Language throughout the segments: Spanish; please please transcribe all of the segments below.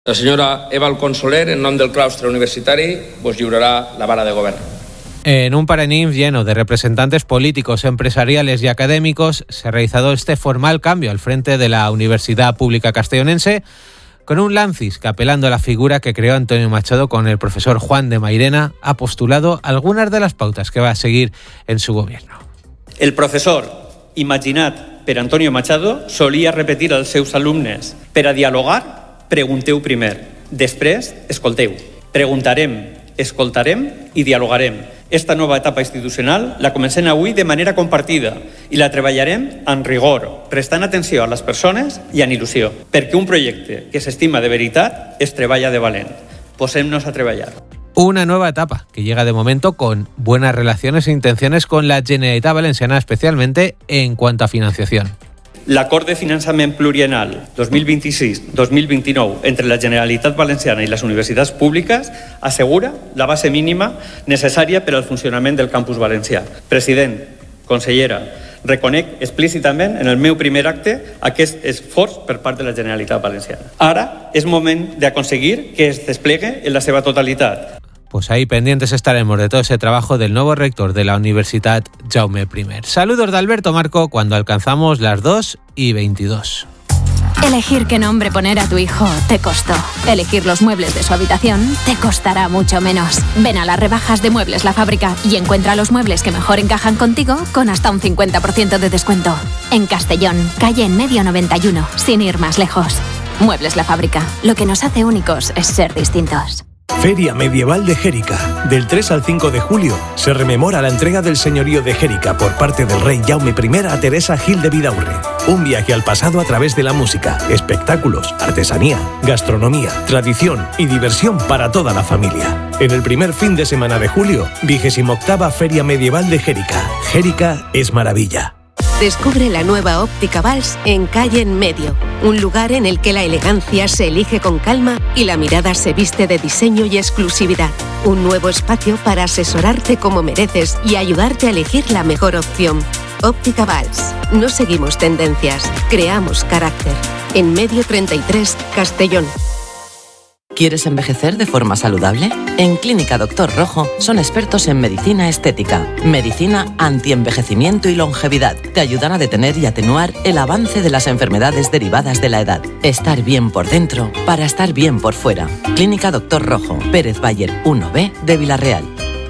La senyora Eva Alconsoler, en nom del claustre universitari, vos lliurarà la vara de govern. En un Paranimf lleno de representantes políticos, empresariales y académicos, se ha realizado este formal cambio al frente de la Universidad Pública Castellonense, con un Lancis que, apelando a la figura que creó Antonio Machado con el profesor Juan de Mairena, ha postulado algunas de las pautas que va a seguir en su gobierno. El professor, imaginat per Antonio Machado, solia repetir als seus alumnes: per a dialogar, pregunteu primer, després escolteu. Preguntarem, escoltarem i dialogarem. Esta nova etapa institucional la comencem avui de manera compartida i la treballarem amb rigor, prestant atenció a les persones i amb il·lusió, perquè un projecte que s'estima de veritat es treballa de valent. Posem-nos a treballar. Una nueva etapa que llega de momento con buenas relaciones e intenciones con la Generalitat Valenciana, especialmente en cuanto a financiación. L'acord de finançament pluriennal 2026-2029 entre la Generalitat Valenciana i les universitats públiques assegura la base mínima necessària per al funcionament del campus valencià. President, consellera, reconec explícitament en el meu primer acte aquest esforç per part de la Generalitat Valenciana. Ara és moment d'aconseguir que es desplegue en la seva totalitat. Pues ahí pendientes estaremos de todo ese trabajo del nuevo rector de la Universitat Jaume I. Saludos de Alberto Marco cuando alcanzamos las 2:22. Elegir qué nombre poner a tu hijo te costó. Elegir los muebles de su habitación te costará mucho menos. Ven a las rebajas de Muebles La Fábrica y encuentra los muebles que mejor encajan contigo con hasta un 50% de descuento. En Castellón, calle En Medio 91, sin ir más lejos. Muebles La Fábrica. Lo que nos hace únicos es ser distintos. Feria Medieval de Xèrica. Del 3 al 5 de julio se rememora la entrega del señorío de Xèrica por parte del rey Jaume I a Teresa Gil de Vidaurre. Un viaje al pasado a través de la música, espectáculos, artesanía, gastronomía, tradición y diversión para toda la familia. En el primer fin de semana de julio, 28ª Feria Medieval de Xèrica. Xèrica es maravilla. Descubre la nueva Óptica Valls en Calle En Medio, un lugar en el que la elegancia se elige con calma y la mirada se viste de diseño y exclusividad. Un nuevo espacio para asesorarte como mereces y ayudarte a elegir la mejor opción. Óptica Valls. No seguimos tendencias, creamos carácter. En Medio 33, Castellón. ¿Quieres envejecer de forma saludable? En Clínica Doctor Rojo son expertos en medicina estética, medicina antienvejecimiento y longevidad. Te ayudan a detener y atenuar el avance de las enfermedades derivadas de la edad. Estar bien por dentro para estar bien por fuera. Clínica Doctor Rojo, Pérez Bayer 1B de Villarreal.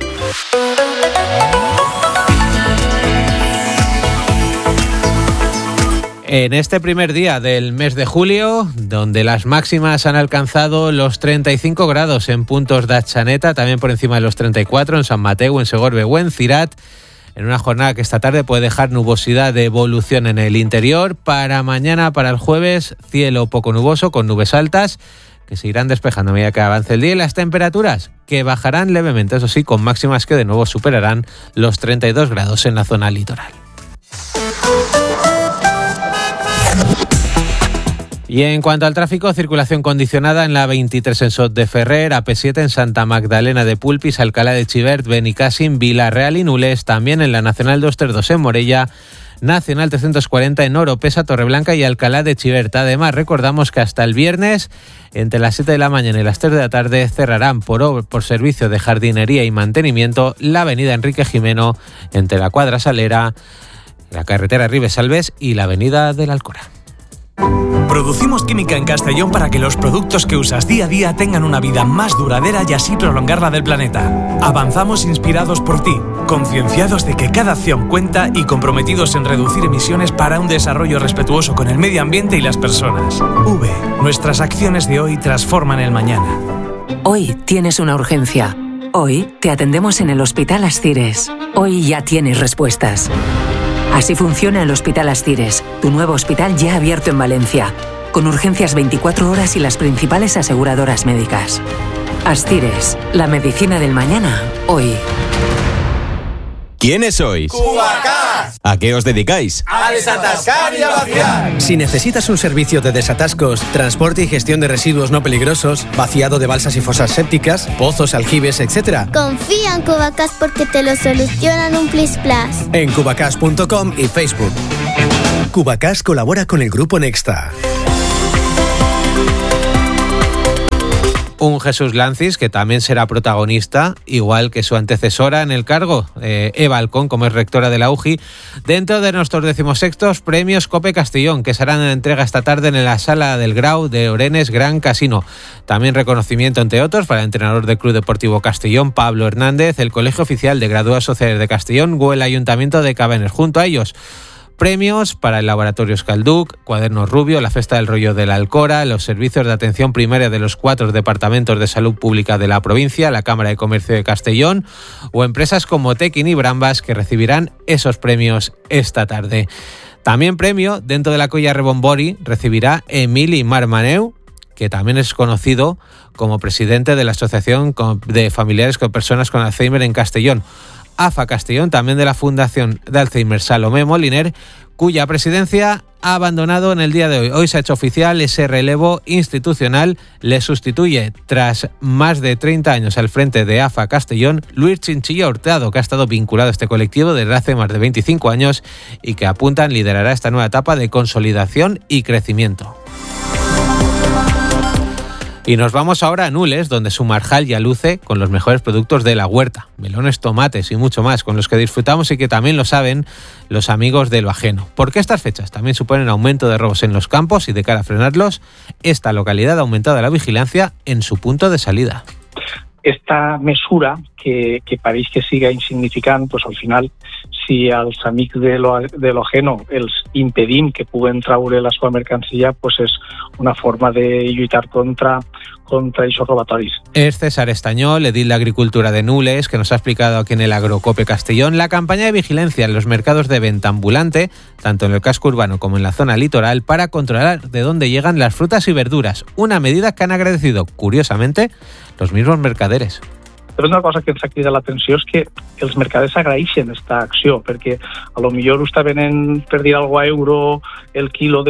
En este primer día del mes de julio, donde las máximas han alcanzado los 35 grados en puntos de Atxaneta, también por encima de los 34 en San Mateu, en Segorbe o en Cirat, en una jornada que esta tarde puede dejar nubosidad de evolución en el interior. Para mañana, para el jueves, cielo poco nuboso con nubes altas que se irán despejando a medida que avance el día, y las temperaturas que bajarán levemente, eso sí, con máximas que de nuevo superarán los 32 grados en la zona litoral. Y en cuanto al tráfico, circulación condicionada en la 23 en Sot de Ferrer, AP7 en Santa Magdalena de Pulpis, Alcalá de Xivert, Benicàssim, Vila-real y Nules, también en la Nacional 232 en Morella, Nacional 340 en Oropesa, Torreblanca y Alcalá de Xivert. Además, recordamos que hasta el viernes, entre las 7 de la mañana y las 3 de la tarde, cerrarán por servicio de jardinería y mantenimiento la avenida Enrique Gimeno entre la Cuadra Salera, la carretera Ribes-Salves y la avenida del Alcora. Producimos química en Castellón para que los productos que usas día a día tengan una vida más duradera y así prolongar la del planeta. Avanzamos inspirados por ti, concienciados de que cada acción cuenta y comprometidos en reducir emisiones para un desarrollo respetuoso con el medio ambiente y las personas. Nuestras acciones de hoy transforman el mañana. Hoy tienes una urgencia. Hoy te atendemos en el Hospital Ascires. Hoy ya tienes respuestas. Así funciona el Hospital Ascires, tu nuevo hospital ya abierto en Valencia, con urgencias 24 horas y las principales aseguradoras médicas. Ascires, la medicina del mañana, hoy. ¿Quiénes sois? ¡Cubacás! ¿A qué os dedicáis? ¡A desatascar y a vaciar! Si necesitas un servicio de desatascos, transporte y gestión de residuos no peligrosos, vaciado de balsas y fosas sépticas, pozos, aljibes, etc., confía en Cubacás porque te lo solucionan un plis plas. En cubacás.com y Facebook. Cubacás colabora con el Grupo Nexta. Un Jesús Lancis que también será protagonista, igual que su antecesora en el cargo, Eva Alcón, como es rectora de la UJI, dentro de nuestros 16º premios COPE Castellón, que serán en entrega esta tarde en la Sala del Grau de Orenes Gran Casino. También reconocimiento, entre otros, para el entrenador del Club Deportivo Castellón, Pablo Hernández, el Colegio Oficial de Graduados Sociales de Castellón o el Ayuntamiento de Cabanes. Junto a ellos, premios para el Laboratorio Escalduc, Cuaderno Rubio, la Festa del Rollo de la Alcora, los servicios de atención primaria de los 4 departamentos de salud pública de la provincia, la Cámara de Comercio de Castellón o empresas como Tequin y Brambas, que recibirán esos premios esta tarde. También premio dentro de la Colla Rebombori recibirá Emili Marmaneu, que también es conocido como presidente de la Asociación de Familiares con Personas con Alzheimer en Castellón. AFA Castellón, también de la Fundación de Alzheimer Salomé Moliner, cuya presidencia ha abandonado en el día de hoy. Hoy se ha hecho oficial ese relevo institucional. Le sustituye, tras más de 30 años al frente de AFA Castellón, Luis Chinchilla Hurtado, que ha estado vinculado a este colectivo desde hace más de 25 años y que apuntan liderará esta nueva etapa de consolidación y crecimiento. Y nos vamos ahora a Nules, donde su marjal ya luce con los mejores productos de la huerta, melones, tomates y mucho más, con los que disfrutamos y que también lo saben los amigos de lo ajeno. Porque estas fechas también suponen aumento de robos en los campos y de cara a frenarlos, esta localidad ha aumentado la vigilancia en su punto de salida. Esta mesura, que pareix que siga insignificant, doncs al final, si als amics de lo ajeno els impedim que puguen traure la seva mercancia, pues és una forma de lluitar contra esos robatoris. Es César Estañol, edil de Agricultura de Nules, que nos ha explicado aquí en el Agrocope Castellón la campaña de vigilancia en los mercados de venta ambulante, tanto en el casco urbano como en la zona litoral, para controlar de dónde llegan las frutas y verduras, una medida que han agradecido, curiosamente, los mismos mercaderes. Però una cosa que ens ha cridat l'atenció és que els mercaders agraeixen aquesta acció, perquè a lo millor ho està venent, per dir alguna cosa, a euro el quilo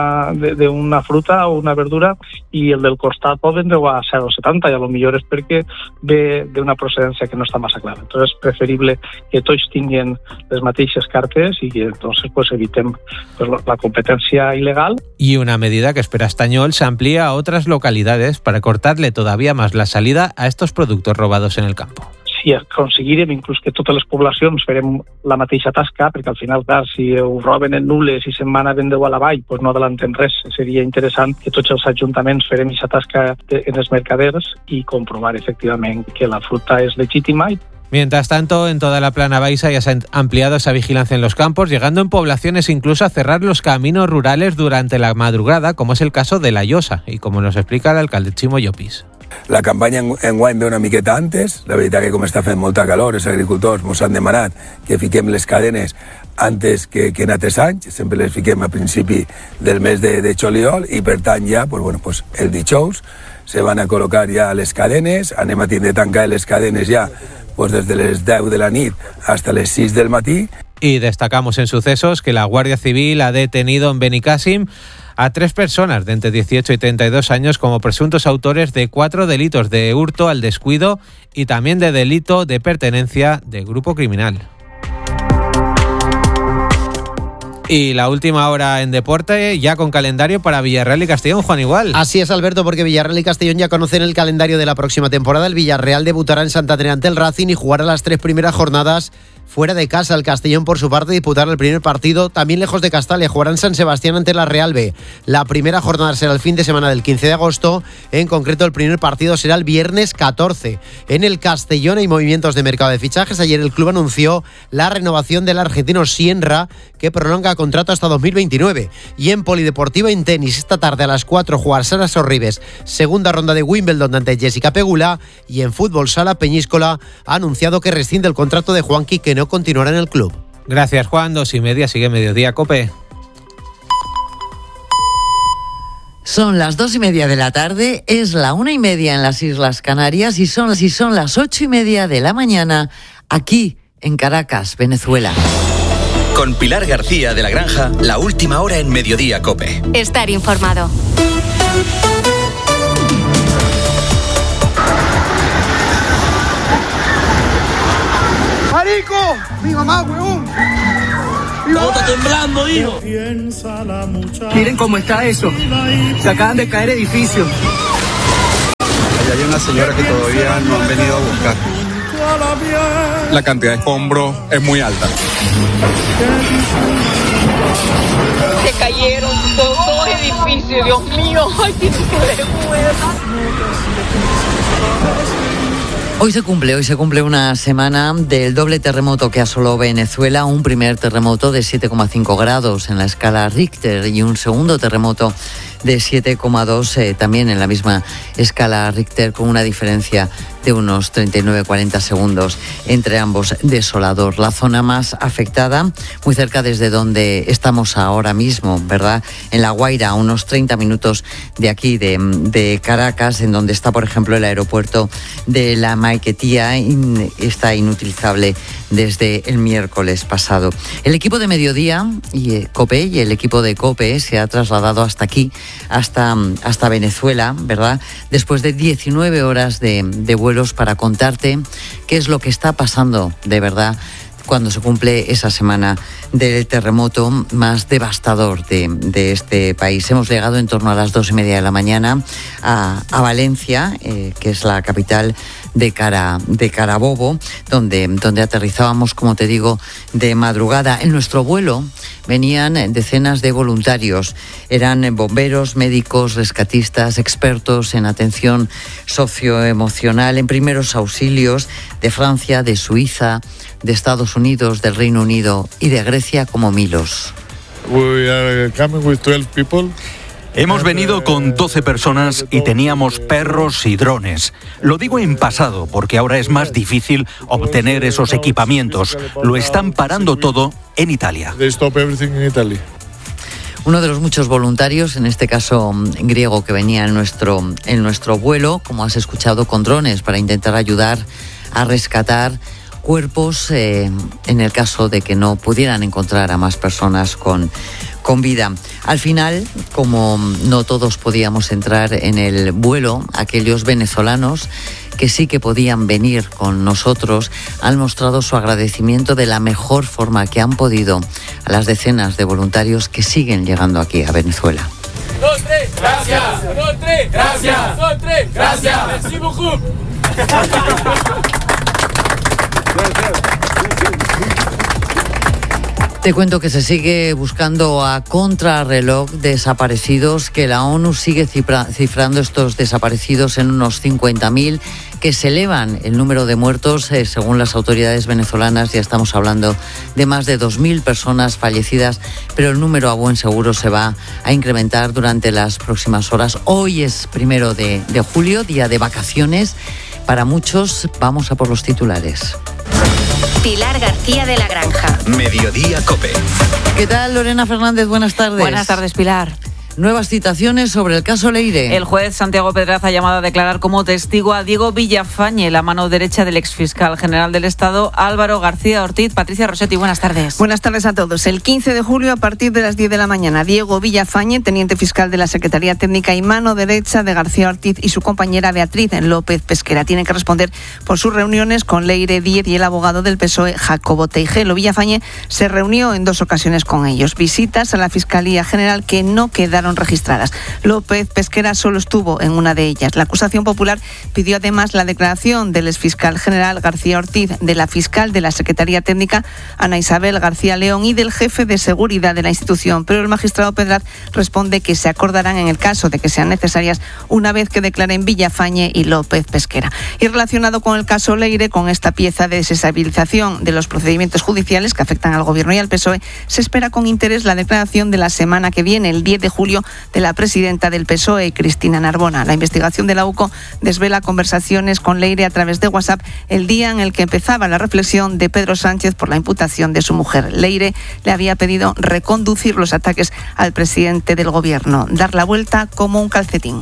d'una fruta o una verdura i el del costat pot vendre-ho a 0,70 i a lo millor és perquè ve d'una procedència que no està massa clara. Entonces és preferible que tots tinguin les mateixes cartes i que entonces pues evitem pues, la competència il·legal. Y una medida que espera Estañol se amplía a otras localidades para cortarle todavía más la salida a estos productos robados en el campo. Si aconseguirem inclús que totes les poblacions farem la mateixa tasca, perquè al final, clar, si ho roben en Nules i se'n van a vendre-ho a la vall, pues no adelanten res. Seria interessant que tots els ajuntaments farem aquesta tasca en els mercaders i comprovar efectivament que la fruta és legítima. Mientras tanto, en toda la Plana Baixa ya se ha ampliado esa vigilancia en los campos, llegando en poblaciones incluso a cerrar los caminos rurales durante la madrugada, como es el caso de La Llosa, y como nos explica el alcalde Ximo Llopis. La campanya enguany ve una miqueta antes, la veritat que com està fent molta calor, els agricultors ens han demanat que fiquem les cadenes antes que en altres anys, sempre les fiquem a principi del mes de juliol i per tant ja, el dijous se van a col·locar ja les cadenes, anem a tindre tancar les cadenes ja des de les 10 de la nit hasta les 6 del matí. Y destacamos en sucesos que la Guardia Civil ha detenido en Benicàssim a 3 personas de entre 18 y 32 años como presuntos autores de 4 delitos de hurto al descuido y también de delito de pertenencia de grupo criminal. Y la última hora en deporte, ya con calendario para Villarreal y Castellón, Juan Igual. Así es, Alberto, porque Villarreal y Castellón ya conocen el calendario de la próxima temporada. El Villarreal debutará en Santander ante el Racing y jugará las 3 primeras jornadas fuera de casa. El Castellón, por su parte, disputará el primer partido también lejos de Castalia. Jugará en San Sebastián ante la Real B. La primera jornada será el fin de semana del 15 de agosto. En concreto, el primer partido será el viernes 14. En el Castellón hay movimientos de mercado de fichajes. Ayer el club anunció la renovación del argentino Sienra, que prolonga contrato hasta 2029. Y en polideportiva, en tenis, esta tarde a las 4 jugar Sara Sorribes, segunda ronda de Wimbledon ante Jessica Pegula. Y en fútbol sala, Peñíscola ha anunciado que rescinde el contrato de Juanqui, que no continuará en el club. Gracias, Juan. 2:30, sigue Mediodía Cope. Son las 2:30 de la tarde, es la 1:30 en las Islas Canarias y son las 8:30 de la mañana aquí en Caracas, Venezuela. Con Pilar García de la Granja, la última hora en Mediodía Cope. Estar informado. ¡Marico! ¡Mi mamá, huevón! ¿Cómo está temblando, hijo? Miren cómo está eso. Se acaban de caer edificios. y hay una señora que todavía no han venido a buscar. La cantidad de escombros es muy alta. Se cayeron dos edificios, Dios mío, ay, qué vergüenza. Hoy se cumple una semana del doble terremoto que asoló Venezuela, un primer terremoto de 7,5 grados en la escala Richter y un segundo terremoto de 7,2 también en la misma escala Richter, con una diferencia de unos 39-40 segundos entre ambos. Desolador. La zona más afectada, muy cerca desde donde estamos ahora mismo, ¿verdad? En La Guaira, a unos 30 minutos de aquí, de Caracas, en donde está, por ejemplo, el aeropuerto de La Maiquetía, está inutilizable desde el miércoles pasado. El equipo de Mediodía y COPE y el equipo de COPE se ha trasladado hasta aquí, hasta Venezuela, ¿verdad? Después de 19 horas de vuelos para contarte qué es lo que está pasando de verdad cuando se cumple esa semana del terremoto más devastador de este país. Hemos llegado en torno a las 2:30 de la mañana a Valencia, que es la capital de Carabobo, donde aterrizábamos, como te digo, de madrugada. En nuestro vuelo venían decenas de voluntarios. Eran bomberos, médicos, rescatistas, expertos en atención socioemocional, en primeros auxilios, de Francia, de Suiza, de Estados Unidos, del Reino Unido y de Grecia, como Milos. We are coming with 12 people. Hemos venido con 12 personas y teníamos perros y drones. Lo digo en pasado porque ahora es más difícil obtener esos equipamientos. Lo están parando todo en Italia. They stop everything in Italy. Uno de los muchos voluntarios, en este caso griego, que venía en nuestro vuelo, como has escuchado, con drones para intentar ayudar a rescatar cuerpos en el caso de que no pudieran encontrar a más personas con vida. Al final, como no todos podíamos entrar en el vuelo, aquellos venezolanos que sí que podían venir con nosotros han mostrado su agradecimiento de la mejor forma que han podido a las decenas de voluntarios que siguen llegando aquí a Venezuela. 2, 3, gracias. 2, 3, gracias. 2, 3, gracias. Merci beaucoup. Te cuento que se sigue buscando a contrarreloj desaparecidos, que la ONU sigue cifrando estos desaparecidos en unos 50.000, que se elevan el número de muertos, según las autoridades venezolanas. Ya estamos hablando de más de 2.000 personas fallecidas, pero el número a buen seguro se va a incrementar durante las próximas horas. Hoy es 1 de julio, día de vacaciones. Para muchos, vamos a por los titulares. Pilar García de la Granja. Mediodía COPE. ¿Qué tal, Lorena Fernández? Buenas tardes. Buenas tardes, Pilar. Nuevas citaciones sobre el caso Leire. El juez Santiago Pedraza ha llamado a declarar como testigo a Diego Villafañe, la mano derecha del exfiscal general del Estado, Álvaro García Ortiz. Patricia Rossetti, buenas tardes. Buenas tardes a todos. El 15 de julio, a partir de las 10 de la mañana, Diego Villafañe, teniente fiscal de la Secretaría Técnica y mano derecha de García Ortiz, y su compañera Beatriz López Pesquera tienen que responder por sus reuniones con Leire Díez y el abogado del PSOE, Jacobo Teijelo. Villafañe se reunió en 2 ocasiones con ellos. Visitas a la Fiscalía General que no quedaron registradas. López Pesquera solo estuvo en una de ellas. La acusación popular pidió además la declaración del exfiscal general García Ortiz, de la fiscal de la Secretaría Técnica Ana Isabel García León y del jefe de seguridad de la institución, pero el magistrado Pedraz responde que se acordarán en el caso de que sean necesarias una vez que declaren Villafañe y López Pesquera. Y relacionado con el caso Leire, con esta pieza de desestabilización de los procedimientos judiciales que afectan al Gobierno y al PSOE, se espera con interés la declaración de la semana que viene, el 10 de julio, de la presidenta del PSOE, Cristina Narbona. La investigación de la UCO desvela conversaciones con Leire a través de WhatsApp el día en el que empezaba la reflexión de Pedro Sánchez por la imputación de su mujer. Leire le había pedido reconducir los ataques al presidente del Gobierno, dar la vuelta como un calcetín.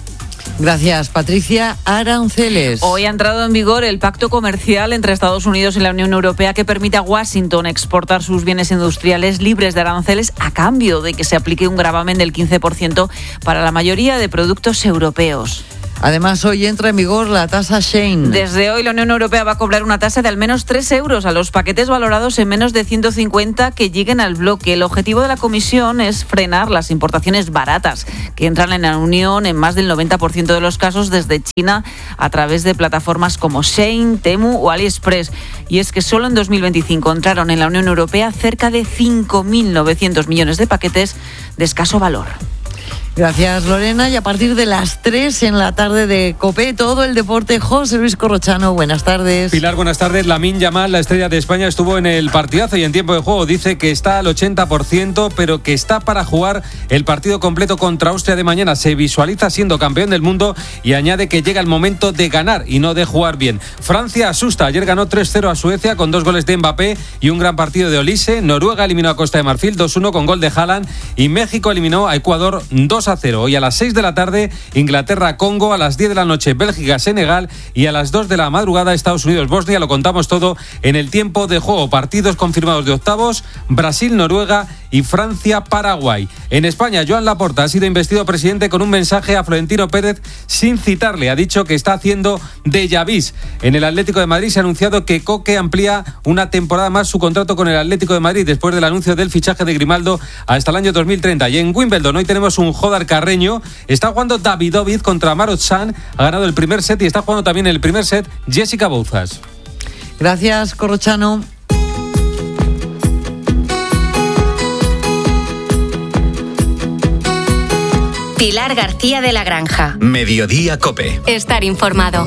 Gracias, Patricia. Aranceles. Hoy ha entrado en vigor el pacto comercial entre Estados Unidos y la Unión Europea que permite a Washington exportar sus bienes industriales libres de aranceles a cambio de que se aplique un gravamen del 15% para la mayoría de productos europeos. Además, hoy entra en vigor la tasa Shein. Desde hoy la Unión Europea va a cobrar una tasa de al menos 3 euros a los paquetes valorados en menos de 150 que lleguen al bloque. El objetivo de la Comisión es frenar las importaciones baratas que entran en la Unión en más del 90% de los casos desde China a través de plataformas como Shein, Temu o AliExpress. Y es que solo en 2025 entraron en la Unión Europea cerca de 5.900 millones de paquetes de escaso valor. Gracias, Lorena. Y a partir de las 3 en la tarde de COPE, todo el deporte. José Luis Corrochano, buenas tardes. Pilar, buenas tardes. Lamine Yamal, la estrella de España, estuvo en el partidazo y en tiempo de juego dice que está al 80%, pero que está para jugar el partido completo contra Austria de mañana. Se visualiza siendo campeón del mundo y añade que llega el momento de ganar y no de jugar bien. Francia asusta. Ayer ganó 3-0 a Suecia con 2 goles de Mbappé y un gran partido de Olise. Noruega eliminó a Costa de Marfil 2-1 con gol de Haaland y México eliminó a Ecuador 2-0. Hoy a las 6 de la tarde, Inglaterra-Congo, a las 10 de la noche, Bélgica-Senegal y a las 2 de la madrugada, Estados Unidos-Bosnia. Lo contamos todo en el tiempo de juego. Partidos confirmados de octavos, Brasil-Noruega y Francia-Paraguay. En España, Joan Laporta ha sido investido presidente con un mensaje a Florentino Pérez sin citarle. Ha dicho que está haciendo déjà vu. En el Atlético de Madrid se ha anunciado que Coque amplía una temporada más su contrato con el Atlético de Madrid después del anuncio del fichaje de Grimaldo hasta el año 2030. Y en Wimbledon hoy tenemos un Jodar Carreño. Está jugando Davidovich contra Marozsan. Ha ganado el primer set y está jugando también el primer set Jessica Bouzas. Gracias, Corrochano. Pilar García de la Granja. Mediodía COPE. Estar informado.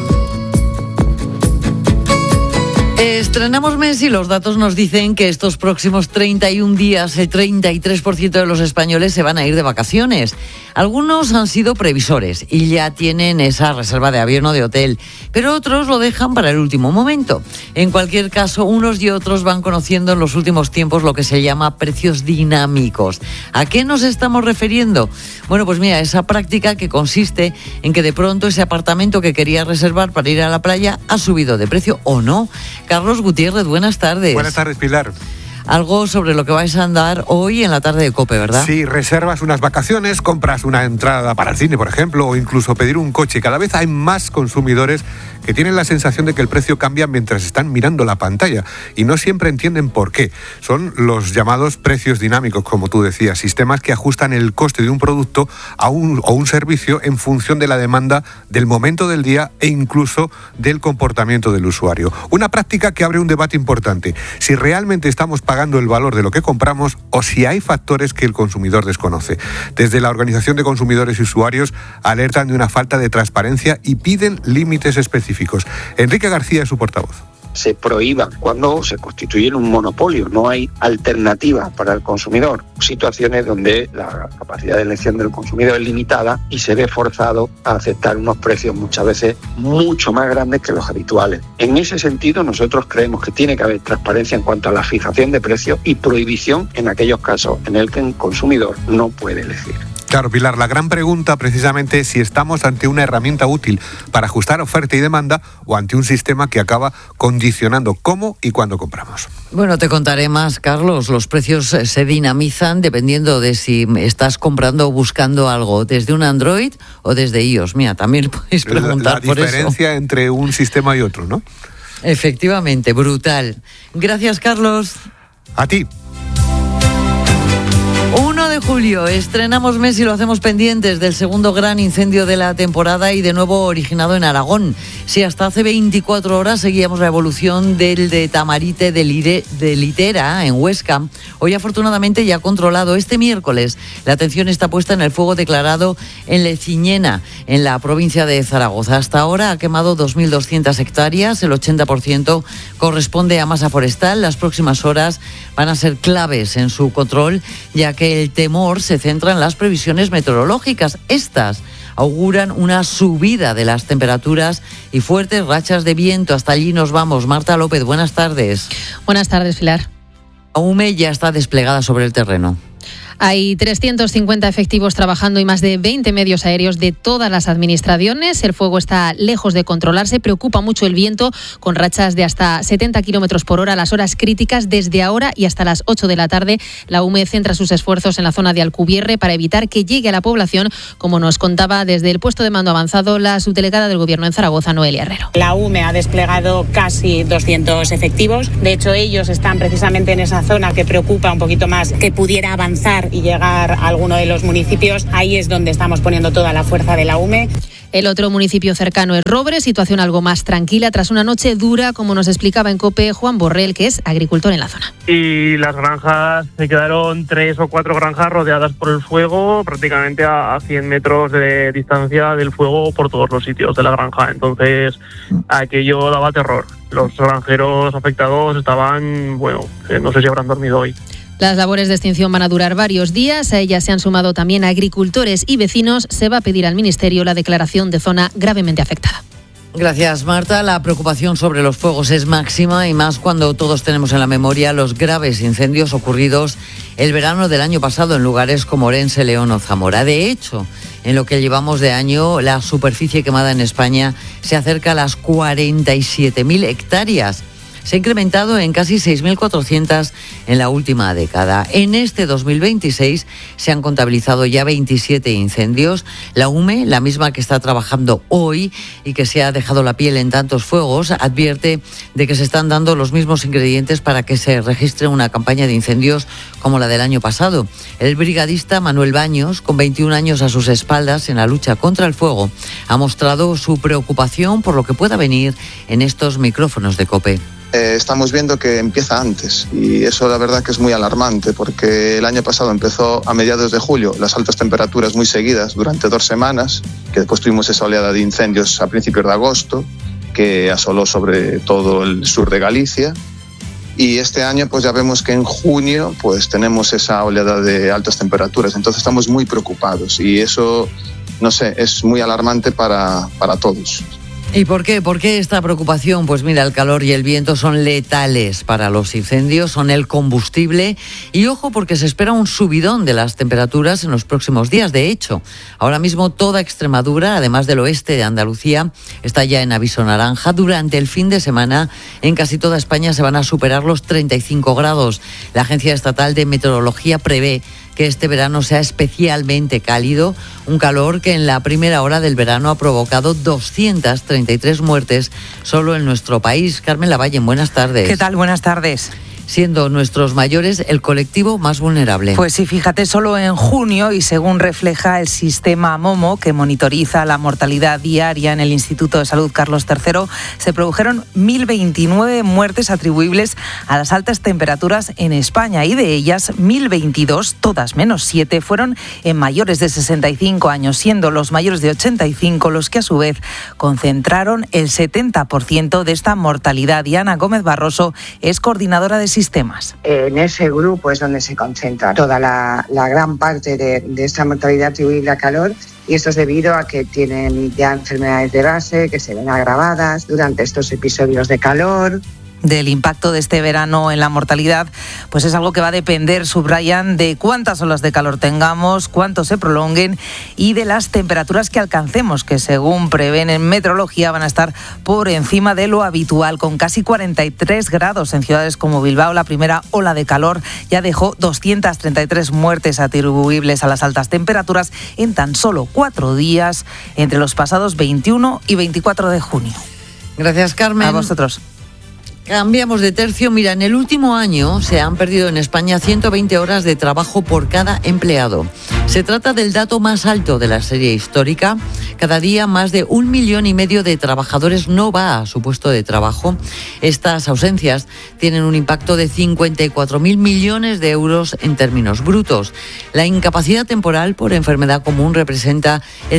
Estrenamos mes y los datos nos dicen que estos próximos 31 días el 33% de los españoles se van a ir de vacaciones. Algunos han sido previsores y ya tienen esa reserva de avión o de hotel, pero otros lo dejan para el último momento. En cualquier caso, unos y otros van conociendo en los últimos tiempos lo que se llama precios dinámicos. ¿A qué nos estamos refiriendo? Bueno, pues mira, esa práctica que consiste en que de pronto ese apartamento que quería reservar para ir a la playa ha subido de precio o no. Carlos Gutiérrez, buenas tardes. Buenas tardes, Pilar. Algo sobre lo que vais a andar hoy en la tarde de COPE, ¿verdad? Sí, reservas unas vacaciones, compras una entrada para el cine, por ejemplo, o incluso pedir un coche. Cada vez hay más consumidores que tienen la sensación de que el precio cambia mientras están mirando la pantalla y no siempre entienden por qué. Son los llamados precios dinámicos, como tú decías, sistemas que ajustan el coste de un producto o un servicio en función de la demanda del momento del día e incluso del comportamiento del usuario. Una práctica que abre un debate importante. Si realmente estamos pagando el valor de lo que compramos o si hay factores que el consumidor desconoce. Desde la Organización de Consumidores y Usuarios alertan de una falta de transparencia y piden límites específicos. Enrique García es su portavoz. Se prohíban cuando se constituye un monopolio, no hay alternativa para el consumidor. Situaciones donde la capacidad de elección del consumidor es limitada y se ve forzado a aceptar unos precios muchas veces mucho más grandes que los habituales. En ese sentido, nosotros creemos que tiene que haber transparencia en cuanto a la fijación de precios y prohibición en aquellos casos en el que el consumidor no puede elegir. Claro, Pilar, la gran pregunta precisamente es si estamos ante una herramienta útil para ajustar oferta y demanda o ante un sistema que acaba condicionando cómo y cuándo compramos. Bueno, te contaré más, Carlos. Los precios se dinamizan dependiendo de si estás comprando o buscando algo desde un Android o desde iOS. Mira, también podéis preguntar por eso. La diferencia entre un sistema y otro, ¿no? Efectivamente, brutal. Gracias, Carlos. A ti. 1 de julio, estrenamos mes y lo hacemos pendientes del segundo gran incendio de la temporada y de nuevo originado en Aragón. Si hasta hace 24 horas seguíamos la evolución del de Tamarite de Litera, en Huesca, hoy afortunadamente ya controlado. Este miércoles la atención está puesta en el fuego declarado en Leciñena, en la provincia de Zaragoza. Hasta ahora ha quemado 2.200 hectáreas, el 80% corresponde a masa forestal. Las próximas horas van a ser claves en su control, ya que el temor se centra en las previsiones meteorológicas. Estas auguran una subida de las temperaturas y fuertes rachas de viento. Hasta allí nos vamos. Marta López, buenas tardes. Buenas tardes, Pilar. AUME ya está desplegada sobre el terreno. Hay 350 efectivos trabajando y más de 20 medios aéreos de todas las administraciones. El fuego está lejos de controlarse. Preocupa mucho el viento, con rachas de hasta 70 kilómetros por hora a las horas críticas. Desde ahora y hasta las 8 de la tarde, la UME centra sus esfuerzos en la zona de Alcubierre para evitar que llegue a la población, como nos contaba desde el puesto de mando avanzado la subdelegada del Gobierno en Zaragoza, Noelia Herrero. La UME ha desplegado casi 200 efectivos. De hecho, ellos están precisamente en esa zona que preocupa un poquito más que pudiera avanzar y llegar a alguno de los municipios. Ahí es donde estamos poniendo toda la fuerza de la UME. El otro municipio cercano es Robre, situación algo más tranquila tras una noche dura, como nos explicaba en COPE Juan Borrell, que es agricultor en la zona. Y las granjas, se quedaron 3 o 4 granjas rodeadas por el fuego, prácticamente a 100 metros de distancia del fuego por todos los sitios de la granja. Entonces, aquello daba terror. Los granjeros afectados estaban, no sé si habrán dormido hoy. Las labores de extinción van a durar varios días. A ellas se han sumado también agricultores y vecinos. Se va a pedir al Ministerio la declaración de zona gravemente afectada. Gracias, Marta. La preocupación sobre los fuegos es máxima y más cuando todos tenemos en la memoria los graves incendios ocurridos el verano del año pasado en lugares como Orense, León o Zamora. De hecho, en lo que llevamos de año, la superficie quemada en España se acerca a las 47.000 hectáreas. Se ha incrementado en casi 6.400 en la última década. En este 2026 se han contabilizado ya 27 incendios. La UME, la misma que está trabajando hoy y que se ha dejado la piel en tantos fuegos, advierte de que se están dando los mismos ingredientes para que se registre una campaña de incendios como la del año pasado. El brigadista Manuel Baños, con 21 años a sus espaldas en la lucha contra el fuego, ha mostrado su preocupación por lo que pueda venir en estos micrófonos de COPE. Estamos viendo que empieza antes y eso la verdad que es muy alarmante porque el año pasado empezó a mediados de julio, las altas temperaturas muy seguidas durante 2 semanas, que después tuvimos esa oleada de incendios a principios de agosto que asoló sobre todo el sur de Galicia, y este año pues ya vemos que en junio pues tenemos esa oleada de altas temperaturas, entonces estamos muy preocupados y eso, no sé, es muy alarmante para todos. ¿Y por qué? ¿Por qué esta preocupación? Pues mira, el calor y el viento son letales para los incendios, son el combustible. Y ojo, porque se espera un subidón de las temperaturas en los próximos días. De hecho, ahora mismo toda Extremadura, además del oeste de Andalucía, está ya en aviso naranja. Durante el fin de semana, en casi toda España se van a superar los 35 grados. La Agencia Estatal de Meteorología prevé que este verano sea especialmente cálido, un calor que en la primera hora del verano ha provocado 233 muertes solo en nuestro país. Carmen Lavalle, buenas tardes. ¿Qué tal? Buenas tardes. Siendo nuestros mayores el colectivo más vulnerable. Pues sí, fíjate, solo en junio, y según refleja el sistema MOMO, que monitoriza la mortalidad diaria en el Instituto de Salud Carlos III, se produjeron 1.029 muertes atribuibles a las altas temperaturas en España, y de ellas 1.022, todas menos 7, fueron en mayores de 65 años, siendo los mayores de 85 los que a su vez concentraron el 70% de esta mortalidad. Diana Gómez Barroso es coordinadora de sistemas. En ese grupo es donde se concentra toda la gran parte de esta mortalidad atribuible a calor, y esto es debido a que tienen ya enfermedades de base que se ven agravadas durante estos episodios de calor. Del impacto de este verano en la mortalidad, pues es algo que va a depender, subrayan, de cuántas olas de calor tengamos, cuánto se prolonguen y de las temperaturas que alcancemos, que según prevén en meteorología van a estar por encima de lo habitual, con casi 43 grados en ciudades como Bilbao. La primera ola de calor ya dejó 233 muertes atribuibles a las altas temperaturas en tan solo 4 días, entre los pasados 21 y 24 de junio. Gracias, Carmen. A vosotros. Cambiamos de tercio. Mira, en el último año se han perdido en España 120 horas de trabajo por cada empleado. Se trata del dato más alto de la serie histórica. Cada día más de 1,5 millones de trabajadores no va a su puesto de trabajo. Estas ausencias tienen un impacto de 54.000 millones de euros en términos brutos. La incapacidad temporal por enfermedad común representa el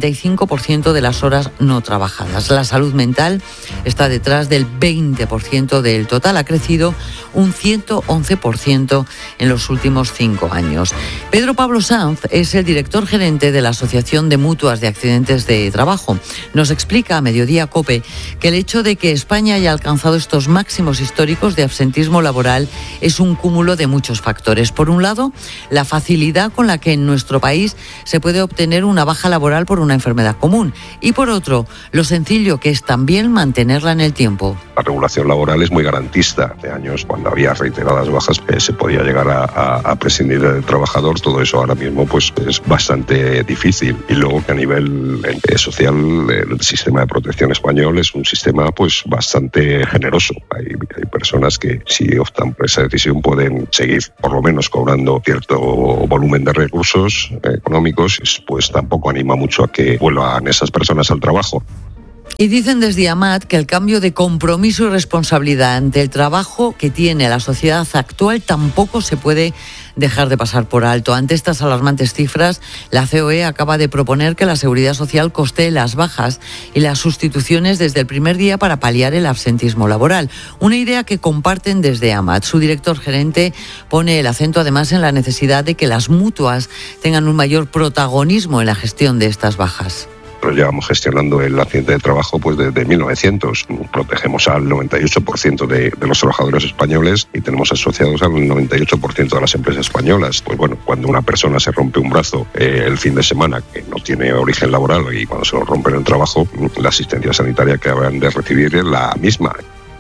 75% de las horas no trabajadas. La salud mental está detrás del 20% del total, ha crecido un 111% en los últimos 5 años. Pedro Pablo Sanz Sanz es el director gerente de la Asociación de Mutuas de Accidentes de Trabajo. Nos explica a Mediodía COPE que el hecho de que España haya alcanzado estos máximos históricos de absentismo laboral es un cúmulo de muchos factores. Por un lado, la facilidad con la que en nuestro país se puede obtener una baja laboral por una enfermedad común y por otro, lo sencillo que es también mantenerla en el tiempo. La regulación laboral es muy garantista. De años, cuando había reiteradas bajas, se podía llegar a prescindir del trabajador. Todo eso ahora mismo pues es bastante difícil. Y luego que a nivel social el sistema de protección español es un sistema pues bastante generoso. Hay personas que si optan por esa decisión pueden seguir por lo menos cobrando cierto volumen de recursos económicos, pues tampoco anima mucho a que vuelvan esas personas al trabajo. Y dicen desde AMAT que el cambio de compromiso y responsabilidad ante el trabajo que tiene la sociedad actual tampoco se puede dejar de pasar por alto. Ante estas alarmantes cifras, la COE acaba de proponer que la Seguridad Social costee las bajas y las sustituciones desde el primer día para paliar el absentismo laboral. Una idea que comparten desde AMAT. Su director gerente pone el acento además en la necesidad de que las mutuas tengan un mayor protagonismo en la gestión de estas bajas. Nosotros llevamos gestionando el accidente de trabajo pues desde 1900. Protegemos al 98% de los trabajadores españoles y tenemos asociados al 98% de las empresas españolas. Pues bueno, cuando una persona se rompe un brazo el fin de semana que no tiene origen laboral y cuando se lo rompe en el trabajo, la asistencia sanitaria que habrán de recibir es la misma.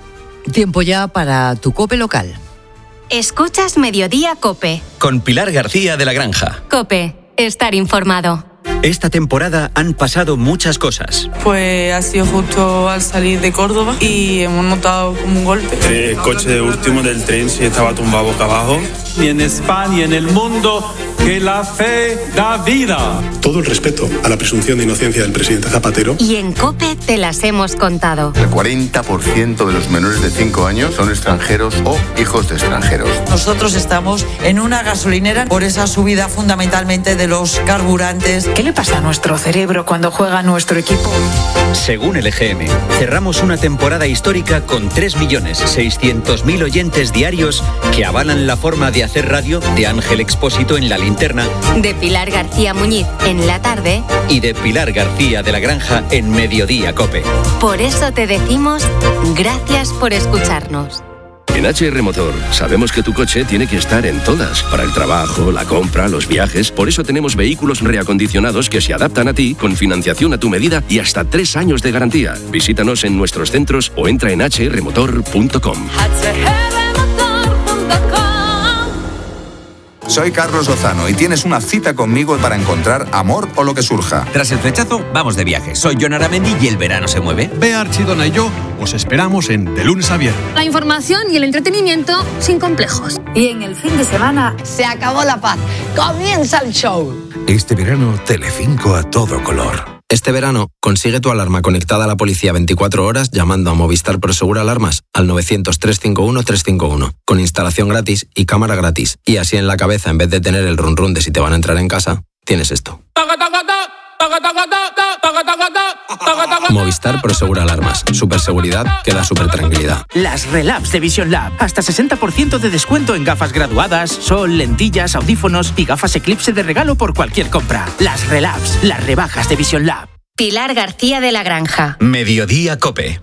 Tiempo ya para tu COPE local. Escuchas Mediodía COPE. Con Pilar García de la Granja. COPE. Estar informado. Esta temporada han pasado muchas cosas. Pues ha sido justo al salir de Córdoba y hemos notado como un golpe. El coche de último del tren sí estaba tumbado boca abajo. Y en España y en el mundo, que la fe da vida. Todo el respeto a la presunción de inocencia del presidente Zapatero. Y en COPE te las hemos contado. El 40% de los menores de 5 años son extranjeros o hijos de extranjeros. Nosotros estamos en una gasolinera por esa subida fundamentalmente de los carburantes. ¿Qué le pasa a nuestro cerebro cuando juega nuestro equipo? Según el EGM, cerramos una temporada histórica con 3.600.000 oyentes diarios que avalan la forma de hacer radio de Ángel Expósito en La Linterna, de Pilar García Muñiz en La Tarde y de Pilar García de la Granja en Mediodía COPE. Por eso te decimos gracias por escucharnos. En HR Motor sabemos que tu coche tiene que estar en todas, para el trabajo, la compra, los viajes. Por eso tenemos vehículos reacondicionados que se adaptan a ti, con financiación a tu medida y hasta 3 años de garantía. Visítanos en nuestros centros o entra en hrmotor.com. Soy Carlos Lozano y tienes una cita conmigo para encontrar amor o lo que surja. Tras el flechazo, vamos de viaje. Soy Jon Aramendi y el verano se mueve. Bea Archidona y yo os esperamos en De Lunes a Viernes. La información y el entretenimiento sin complejos. Y en el fin de semana se acabó la paz. Comienza el show. Este verano, Telecinco a todo color. Este verano, consigue tu alarma conectada a la policía 24 horas llamando a Movistar Prosegur Alarmas al 900-351-351, con instalación gratis y cámara gratis. Y así en la cabeza, en vez de tener el run run de si te van a entrar en casa, tienes esto. Movistar Prosegur Alarmas. Superseguridad que da supertranquilidad. Las Relabs de Vision Lab. Hasta 60% de descuento en gafas graduadas, sol, lentillas, audífonos y gafas Eclipse de regalo por cualquier compra. Las Relabs. Las rebajas de Vision Lab. Pilar García de la Granja. Mediodía COPE.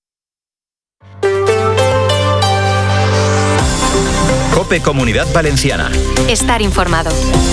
COPE Comunidad Valenciana. Estar informado.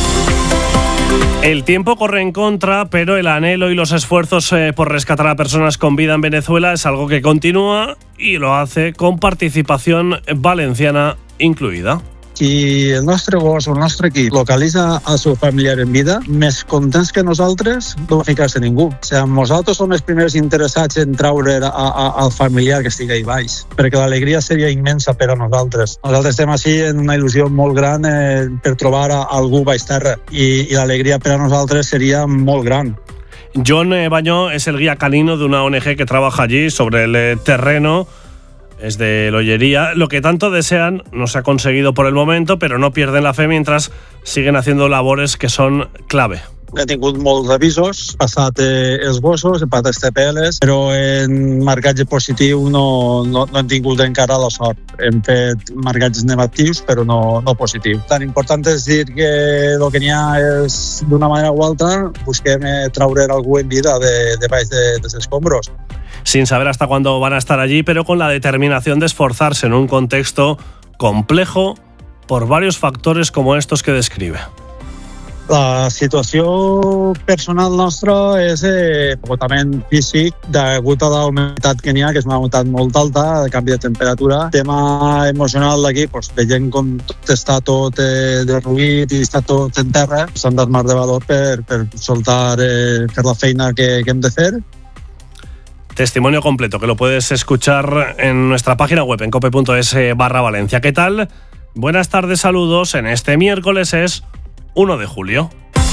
El tiempo corre en contra, pero el anhelo y los esfuerzos por rescatar a personas con vida en Venezuela es algo que continúa y lo hace con participación valenciana incluida. Si el nostre gos o el nostre equip localitza el seu familiar en vida, més contents que nosaltres no va ficar-se ningú. O sigui, nosaltres som els primers interessats en treure al familiar que estigui ahí baix, perquè l'alegria seria immensa per a nosaltres. Nosaltres estem així en una il·lusió molt gran per trobar algú baix terra i l'alegria per a nosaltres seria molt gran. John Bañó es el guía canino de una ONG que trabaja allí sobre el terreno. Es de Lollería. Lo que tanto desean no se ha conseguido por el momento, pero no pierden la fe mientras siguen haciendo labores que son clave. He tingut molts avisos, he passat esbossos, he passat STPLs, però en marcatge positiu no hem tingut encara la sort. Hem fet marcatges negatius, però no positius. Tan important és dir que el que n'hi ha és, d'una manera o altra, busquem traure algú en vida de baix dels escombros. Sin saber hasta cuándo van a estar allí, pero con la determinación de esforzarse en un contexto complejo por varios factores como estos que describe. La situació personal nostra és agotament físic degut a la humitat que n'hi ha, que és una humitat molt alta, el canvi de temperatura. Tema emocional d'aquí, veient com tot està tot derruït i està tot en terra, s'han dat més de valor per soltar, fer la feina que hem de fer. Testimonio completo, que lo puedes escuchar en nuestra página web, en cope.es/Valencia. ¿Qué tal? Buenas tardes, saludos. En este miércoles es 1 de julio.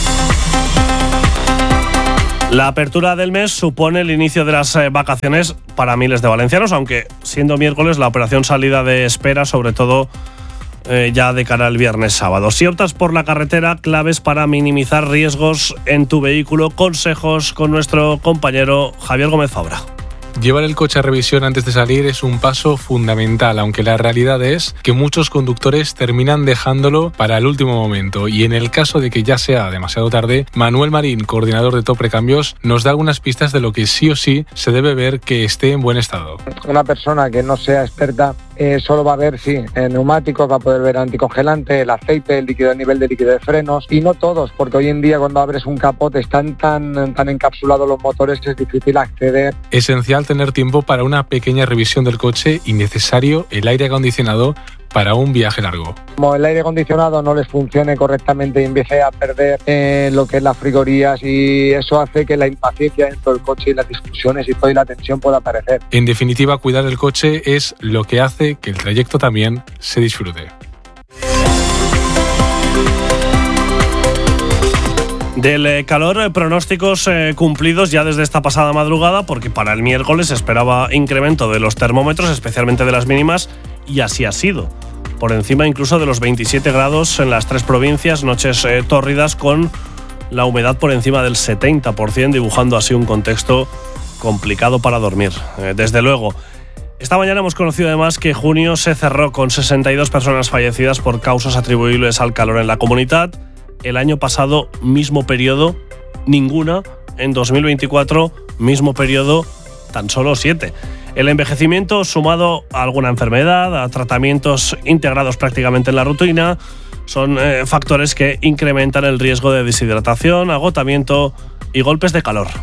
La apertura del mes supone el inicio de las vacaciones para miles de valencianos, aunque siendo miércoles la operación salida de espera, sobre todo ya de cara al viernes sábado. Si optas por la carretera, claves para minimizar riesgos en tu vehículo, consejos con nuestro compañero Javier Gómez Fabra. Llevar el coche a revisión antes de salir es un paso fundamental, aunque la realidad es que muchos conductores terminan dejándolo para el último momento. Y en el caso de que ya sea demasiado tarde, Manuel Marín, coordinador de Top Recambios, nos da algunas pistas de lo que sí o sí se debe ver que esté en buen estado. Una persona que no sea experta solo va a ver, el neumático, va a poder ver el anticongelante, el aceite, el líquido, el nivel de líquido de frenos, y no todos, porque hoy en día cuando abres un capot están tan encapsulados los motores que es difícil acceder. Esencial tener tiempo para una pequeña revisión del coche y necesario el aire acondicionado para un viaje largo. Como el aire acondicionado no les funcione correctamente y empiece a perder lo que es las frigorías, y eso hace que la impaciencia dentro del coche y las discusiones y toda la tensión pueda aparecer. En definitiva, cuidar el coche es lo que hace que el trayecto también se disfrute. Del calor, pronósticos cumplidos ya desde esta pasada madrugada, porque para el miércoles se esperaba incremento de los termómetros, especialmente de las mínimas, y así ha sido. Por encima incluso de los 27 grados en las 3 provincias, noches tórridas con la humedad por encima del 70%, dibujando así un contexto complicado para dormir. Desde luego. Esta mañana hemos conocido además que junio se cerró con 62 personas fallecidas por causas atribuibles al calor en la comunidad. El año pasado, mismo periodo, ninguna. En 2024, mismo periodo, tan solo 7. El envejecimiento, sumado a alguna enfermedad, a tratamientos integrados prácticamente en la rutina, son factores que incrementan el riesgo de deshidratación, agotamiento y golpes de calor.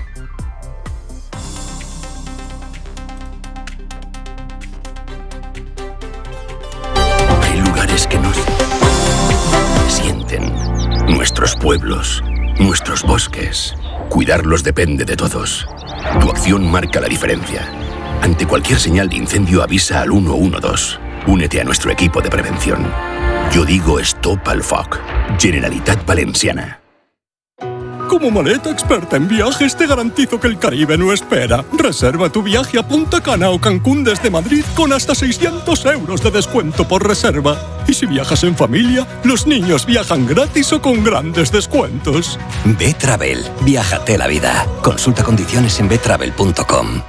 Hay lugares que nos sienten. Nuestros pueblos, nuestros bosques. Cuidarlos depende de todos. Tu acción marca la diferencia. Ante cualquier señal de incendio, avisa al 112. Únete a nuestro equipo de prevención. Yo digo Stop al Foc. Generalitat Valenciana. Como maleta experta en viajes, te garantizo que el Caribe no espera. Reserva tu viaje a Punta Cana o Cancún desde Madrid con hasta 600 euros de descuento por reserva. Y si viajas en familia, los niños viajan gratis o con grandes descuentos. B-Travel. Viájate la vida. Consulta condiciones en btravel.com.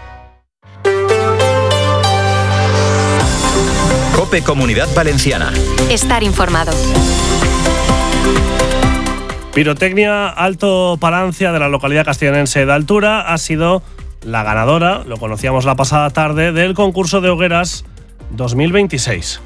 COPE Comunidad Valenciana. Estar informado. Pirotecnia Alto Palancia de la localidad castellonense de Altura ha sido la ganadora, lo conocíamos la pasada tarde, del concurso de hogueras 2026.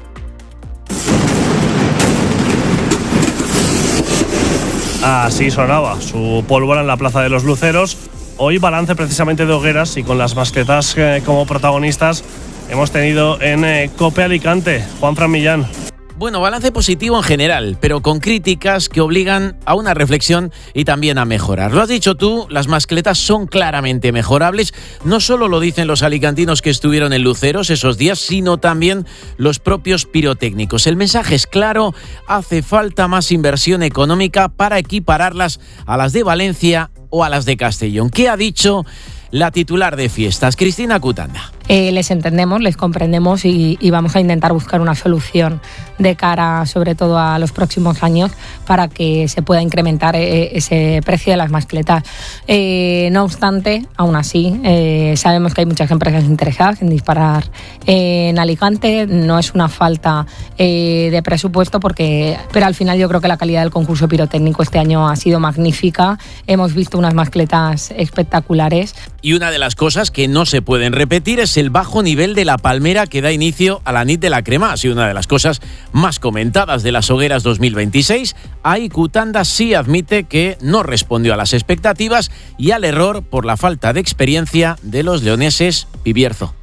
Así sonaba su pólvora en la Plaza de los Luceros. Hoy balance precisamente de hogueras, y con las mascletas como protagonistas hemos tenido en COPE Alicante. Juanfran Millán. Bueno, balance positivo en general, pero con críticas que obligan a una reflexión y también a mejorar. Lo has dicho tú, las mascletas son claramente mejorables. No solo lo dicen los alicantinos que estuvieron en Luceros esos días, sino también los propios pirotécnicos. El mensaje es claro, hace falta más inversión económica para equipararlas a las de Valencia o a las de Castellón. ¿Qué ha dicho la titular de fiestas, Cristina Cutanda? les entendemos, les comprendemos y vamos a intentar buscar una solución de cara sobre todo a los próximos años para que se pueda incrementar ese precio de las mascletas. No obstante, aún así, sabemos que hay muchas empresas interesadas en disparar en Alicante. No es una falta de presupuesto, pero al final yo creo que la calidad del concurso pirotécnico este año ha sido magnífica. Hemos visto unas mascletas espectaculares. Y una de las cosas que no se pueden repetir es el bajo nivel de la palmera que da inicio a la nit de la crema. Ha sido una de las cosas más comentadas de las hogueras 2026. Aicu Tanda sí admite que no respondió a las expectativas y al error por la falta de experiencia de los leoneses Bibierzo.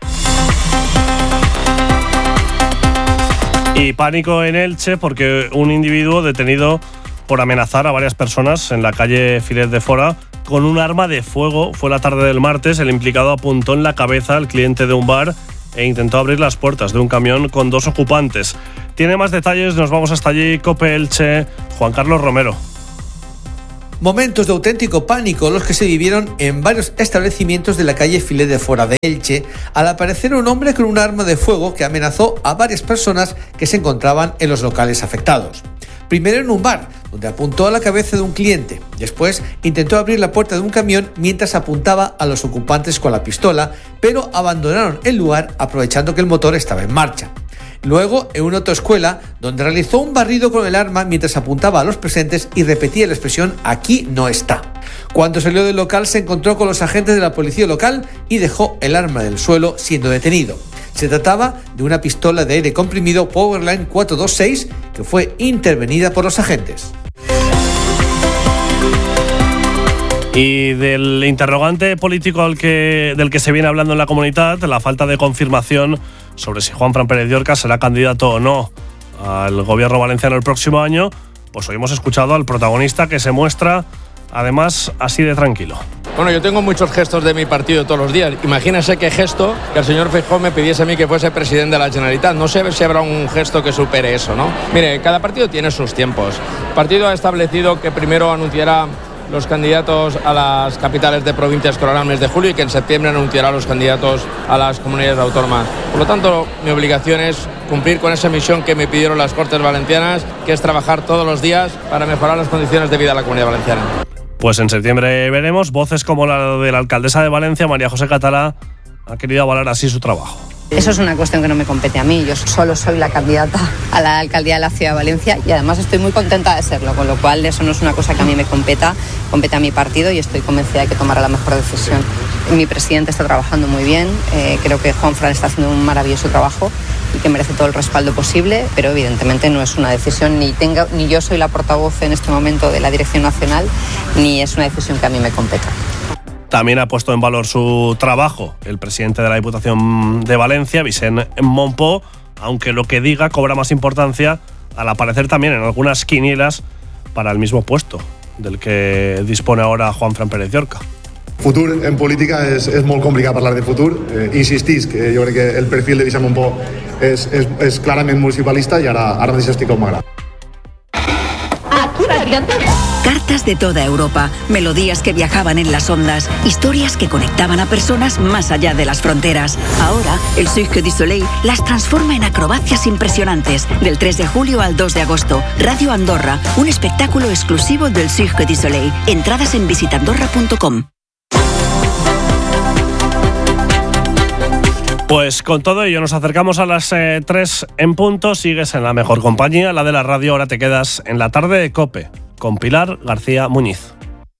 Y pánico en Elche porque un individuo detenido por amenazar a varias personas en la calle Filet de Fora con un arma de fuego. Fue la tarde del martes. El implicado apuntó en la cabeza al cliente de un bar e intentó abrir las puertas de un camión con 2 ocupantes. Tiene más detalles, nos vamos hasta allí. COPE Elche, Juan Carlos Romero. Momentos de auténtico pánico los que se vivieron en varios establecimientos de la calle Filet de Fora de Elche al aparecer un hombre con un arma de fuego que amenazó a varias personas que se encontraban en los locales afectados. Primero en un bar, donde apuntó a la cabeza de un cliente. Después intentó abrir la puerta de un camión mientras apuntaba a los ocupantes con la pistola, pero abandonaron el lugar aprovechando que el motor estaba en marcha. Luego, en una autoescuela, donde realizó un barrido con el arma mientras apuntaba a los presentes y repetía la expresión «aquí no está». Cuando salió del local se encontró con los agentes de la policía local y dejó el arma en el suelo siendo detenido. Se trataba de una pistola de aire comprimido Powerline 426 que fue intervenida por los agentes. Y del interrogante político del que se viene hablando en la comunidad, la falta de confirmación sobre si Juanfran Pérez de Orca será candidato o no al gobierno valenciano el próximo año, pues hoy hemos escuchado al protagonista que se muestra además así de tranquilo. Bueno, yo tengo muchos gestos de mi partido todos los días. Imagínese qué gesto que el señor Feijóo me pidiese a mí que fuese presidente de la Generalitat. No sé si habrá un gesto que supere eso, ¿no? Mire, cada partido tiene sus tiempos. El partido ha establecido que primero anunciará los candidatos a las capitales de provincias que lo harán el mes de julio y que en septiembre anunciará los candidatos a las comunidades autónomas. Por lo tanto, mi obligación es cumplir con esa misión que me pidieron las Cortes Valencianas, que es trabajar todos los días para mejorar las condiciones de vida de la Comunidad Valenciana. Pues en septiembre veremos. Voces como la de la alcaldesa de Valencia, María José Catalá, ha querido avalar así su trabajo. Eso es una cuestión que no me compete a mí. Yo solo soy la candidata a la alcaldía de la Ciudad de Valencia y además estoy muy contenta de serlo, con lo cual eso no es una cosa que a mí me compete a mi partido y estoy convencida de que tomará la mejor decisión. Mi presidente está trabajando muy bien, creo que Juanfran está haciendo un maravilloso trabajo y que merece todo el respaldo posible, pero evidentemente no es una decisión, ni yo soy la portavoz en este momento de la Dirección Nacional, ni es una decisión que a mí me competa. También ha puesto en valor su trabajo el presidente de la Diputación de Valencia, Vicent Monpó, aunque lo que diga cobra más importancia al aparecer también en algunas quinielas para el mismo puesto del que dispone ahora Juanfran Pérez de Orca. Futur en política és molt complicat parlar de futur. Insistisc, jo crec que el perfil de Vicent Monpó és clarament municipalista i ara mateix estic com m'agrada. Cartas de toda Europa, melodías que viajaban en las ondas, historias que conectaban a personas más allá de las fronteras. Ahora, el Cirque du Soleil las transforma en acrobacias impresionantes. Del 3 de julio al 2 de agosto, Radio Andorra, un espectáculo exclusivo del Cirque du Soleil. Entradas en visitandorra.com. Pues con todo ello nos acercamos a las 3 en punto. Sigues en la mejor compañía, la de la radio. Ahora te quedas en la tarde de COPE con Pilar García Muñiz.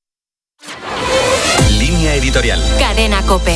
Línea editorial. Cadena COPE.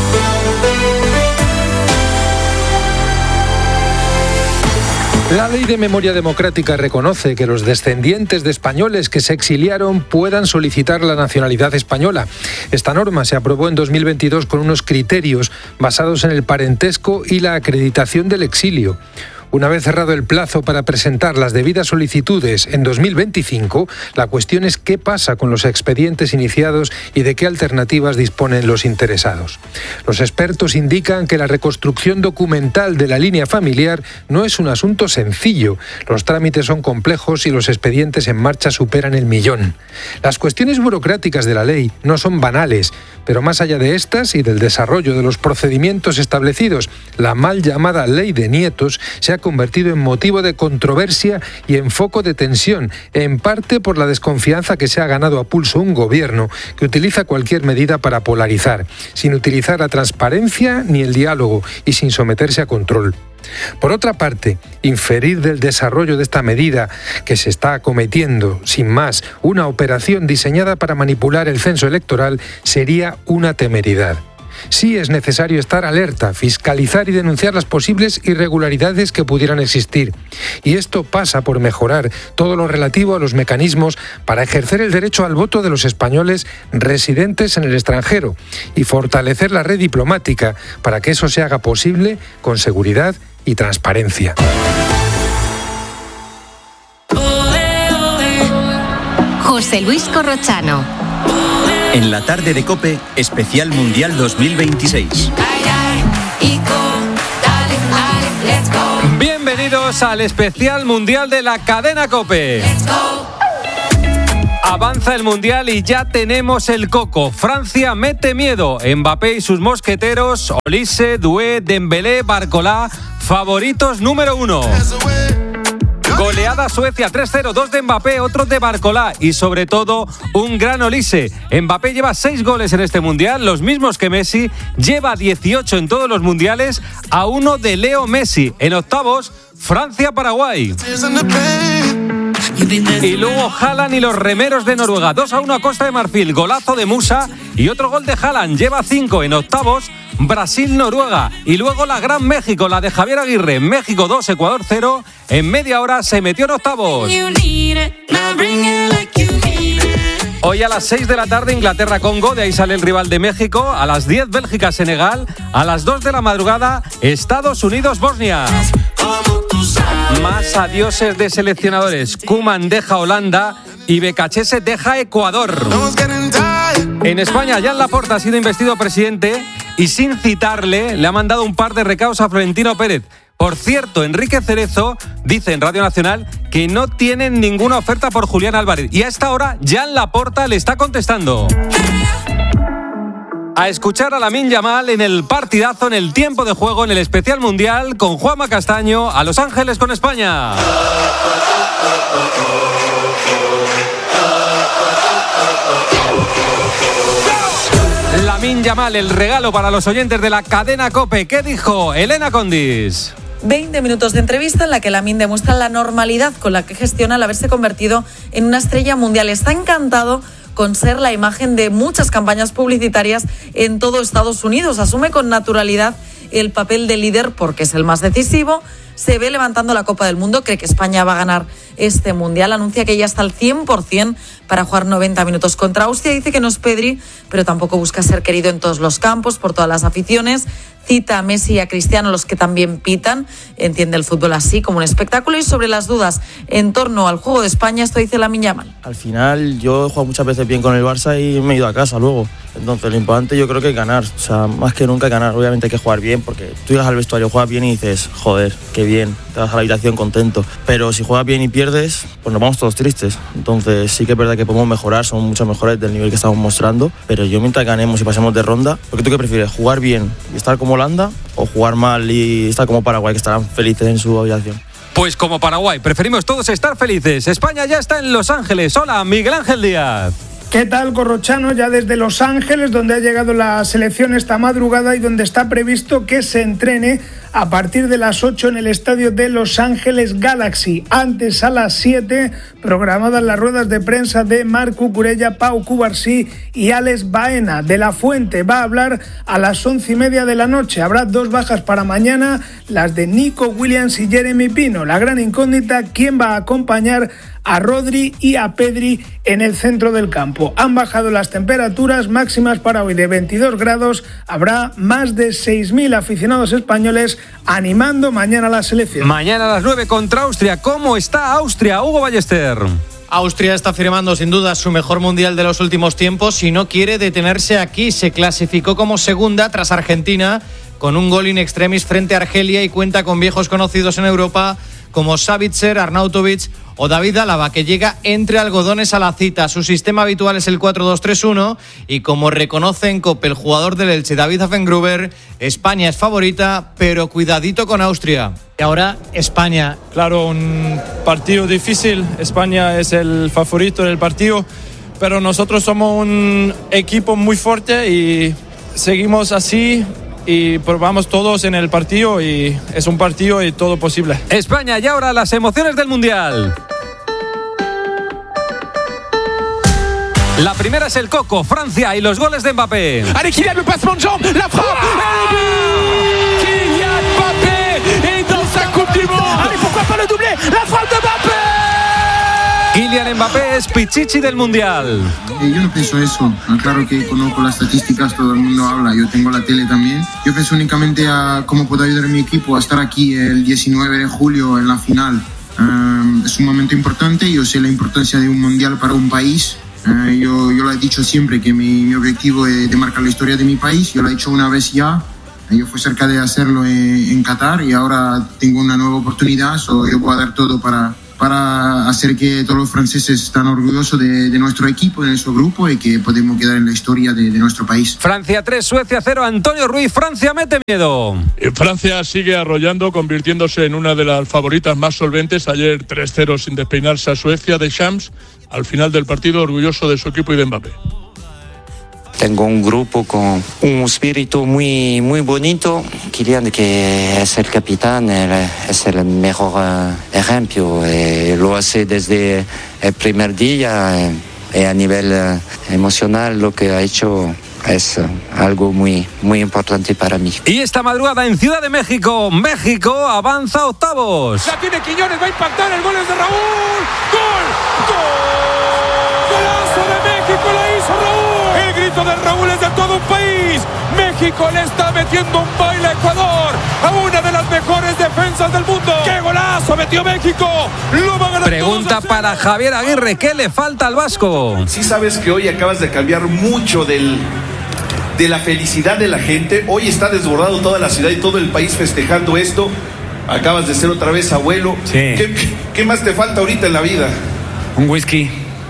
La Ley de Memoria Democrática reconoce que los descendientes de españoles que se exiliaron puedan solicitar la nacionalidad española. Esta norma se aprobó en 2022 con unos criterios basados en el parentesco y la acreditación del exilio. Una vez cerrado el plazo para presentar las debidas solicitudes en 2025, la cuestión es qué pasa con los expedientes iniciados y de qué alternativas disponen los interesados. Los expertos indican que la reconstrucción documental de la línea familiar no es un asunto sencillo. Los trámites son complejos y los expedientes en marcha superan el 1.000.000. Las cuestiones burocráticas de la ley no son banales, pero más allá de estas y del desarrollo de los procedimientos establecidos, la mal llamada ley de nietos se ha convertido en motivo de controversia y en foco de tensión, en parte por la desconfianza que se ha ganado a pulso un gobierno que utiliza cualquier medida para polarizar, sin utilizar la transparencia ni el diálogo y sin someterse a control. Por otra parte, inferir del desarrollo de esta medida que se está acometiendo, sin más, una operación diseñada para manipular el censo electoral sería una temeridad. Sí es necesario estar alerta, fiscalizar y denunciar las posibles irregularidades que pudieran existir. Y esto pasa por mejorar todo lo relativo a los mecanismos para ejercer el derecho al voto de los españoles residentes en el extranjero y fortalecer la red diplomática para que eso se haga posible con seguridad y transparencia. José Luis Corrochano. En la tarde de COPE, especial Mundial 2026. Bienvenidos al especial Mundial de la cadena COPE. Avanza el Mundial y ya tenemos el coco. Francia mete miedo. Mbappé y sus mosqueteros, Olise, Doué, Dembélé, Barcolá, favoritos número 1. Goleada Suecia 3-0, 2 de Mbappé, otro de Barcolá y sobre todo un gran Olise. Mbappé lleva 6 goles en este Mundial, los mismos que Messi, lleva 18 en todos los Mundiales, a 1 de Leo Messi. En octavos, Francia-Paraguay. Y luego Haaland y los remeros de Noruega, 2-1 a Costa de Marfil, golazo de Musa y otro gol de Haaland, lleva 5 en octavos. Brasil-Noruega y luego la gran México, la de Javier Aguirre, México 2, Ecuador 0, en media hora se metió en octavos. Hoy a las 6 de la tarde Inglaterra-Congo, de ahí sale el rival de México, a las 10 Bélgica-Senegal, a las 2 de la madrugada Estados Unidos-Bosnia. Más adioses de seleccionadores, Koeman deja Holanda y Becachese deja Ecuador. En España, Jan Laporta ha sido investido presidente y sin citarle le ha mandado un par de recados a Florentino Pérez. Por cierto, Enrique Cerezo dice en Radio Nacional que no tienen ninguna oferta por Julián Álvarez y a esta hora Jan Laporta le está contestando. A escuchar a Lamine Yamal en el partidazo, en el tiempo de juego, en el especial mundial con Juanma Castaño a Los Ángeles con España. Lamine Yamal, el regalo para los oyentes de la cadena COPE. ¿Qué dijo Elena Condis? 20 minutos de entrevista en la que Lamine demuestra la normalidad con la que gestiona al haberse convertido en una estrella mundial. Está encantado con ser la imagen de muchas campañas publicitarias en todo Estados Unidos. Asume con naturalidad el papel de líder porque es el más decisivo. Se ve levantando la Copa del Mundo, cree que España va a ganar este Mundial. Anuncia que ya está al 100% para jugar 90 minutos contra Austria. Dice que no es Pedri, pero tampoco busca ser querido en todos los campos, por todas las aficiones. Cita a Messi y a Cristiano, los que también pitan. Entiende el fútbol así, como un espectáculo. Y sobre las dudas en torno al juego de España, esto dice Lamine Yamal. Al final, yo he jugado muchas veces bien con el Barça y me he ido a casa luego. Entonces, lo importante yo creo que es ganar. O sea, más que nunca ganar. Obviamente hay que jugar bien, porque tú llegas al vestuario, juegas bien y dices, joder, qué bien. Te vas a la habitación contento. Pero si juegas bien y pierdes, pues nos vamos todos tristes. Entonces, sí que es verdad que podemos mejorar. Somos mucho mejores del nivel que estamos mostrando. Pero yo mientras ganemos y pasemos de ronda, porque tú qué prefieres, jugar bien y estar como Holanda o jugar mal y estar como Paraguay, que estarán felices en su habitación. Pues como Paraguay, preferimos todos estar felices. España ya está en Los Ángeles. Hola, Miguel Ángel Díaz. ¿Qué tal, Corrochano? Ya desde Los Ángeles, donde ha llegado la selección esta madrugada y donde está previsto que se entrene a partir de las 8 en el estadio de Los Ángeles Galaxy. Antes, a las 7, programadas las ruedas de prensa de Marc Cucurella, Pau Cubarsí y Alex Baena. De la Fuente va a hablar a las 11:30 de la noche. Habrá 2 bajas para mañana, las de Nico Williams y Jeremy Pino. La gran incógnita, ¿quién va a acompañar a Rodri y a Pedri en el centro del campo. Han bajado las temperaturas máximas para hoy de 22 grados. Habrá más de 6.000 aficionados españoles animando mañana a la selección. Mañana a las 9 contra Austria. ¿Cómo está Austria, Hugo Ballester? Austria está firmando sin duda su mejor mundial de los últimos tiempos y no quiere detenerse aquí. Se clasificó como segunda tras Argentina con un gol in extremis frente a Argelia y cuenta con viejos conocidos en Europa como Savitzer, Arnautovic o David Álava, que llega entre algodones a la cita. Su sistema habitual es el 4-2-3-1 y como reconoce en COPE el jugador del Elche, David Affengruber, España es favorita, pero cuidadito con Austria. Y ahora España. Claro, un partido difícil. España es el favorito del partido, pero nosotros somos un equipo muy fuerte y seguimos así y probamos todos en el partido y es un partido y todo posible. España, y ahora las emociones del Mundial. La primera es el Coco, Francia y los goles de Mbappé. Allez, Kylian, le passement de jambe, la frappe, Kylian Mbappé est dans sa Coupe du Monde. Allez, pourquoi pas le doublé, la frappe de Mbappé. Kylian Mbappé es pichichi del Mundial. Yo no pienso eso. Claro que conozco las estadísticas, todo el mundo habla. Yo tengo la tele también. Yo pienso únicamente a cómo puedo ayudar a mi equipo a estar aquí el 19 de julio en la final. Es un momento importante. Yo sé la importancia de un Mundial para un país. Yo lo he dicho siempre que mi objetivo es de marcar la historia de mi país. Yo lo he hecho una vez ya. Yo fui cerca de hacerlo en Qatar y ahora tengo una nueva oportunidad. Yo voy a dar todo para hacer que todos los franceses estén orgullosos de nuestro equipo, de nuestro grupo y que podemos quedar en la historia de nuestro país. Francia 3, Suecia 0, Antonio Ruiz, Francia mete miedo. Francia sigue arrollando, convirtiéndose en una de las favoritas más solventes. Ayer 3-0 sin despeinarse a Suecia de Shams. Al final del partido, orgulloso de su equipo y de Mbappé. Tengo un grupo con un espíritu muy, muy bonito. Kylian, que es el capitán, es el mejor ejemplo. Lo hace desde el primer día y a nivel emocional lo que ha hecho es algo muy, muy importante para mí. Y esta madrugada en Ciudad de México, México avanza a octavos. La tiene Quiñones, va a impactar, el gol es de Raúl. ¡Gol! ¡Gol! ¡Golazo de México! ¡Lo hizo Raúl! El grito de Raúl es de todo un país. México le está metiendo un baile a Ecuador, a una de las mejores defensas del mundo. ¡Qué golazo metió México! Lo va a ganar. Pregunta para Javier Aguirre, ¿qué le falta al vasco? Sí sabes que hoy acabas de cambiar mucho de la felicidad de la gente. Hoy está desbordado toda la ciudad y todo el país festejando esto. Acabas de ser otra vez abuelo. Sí. ¿Qué más te falta ahorita en la vida? Un whisky.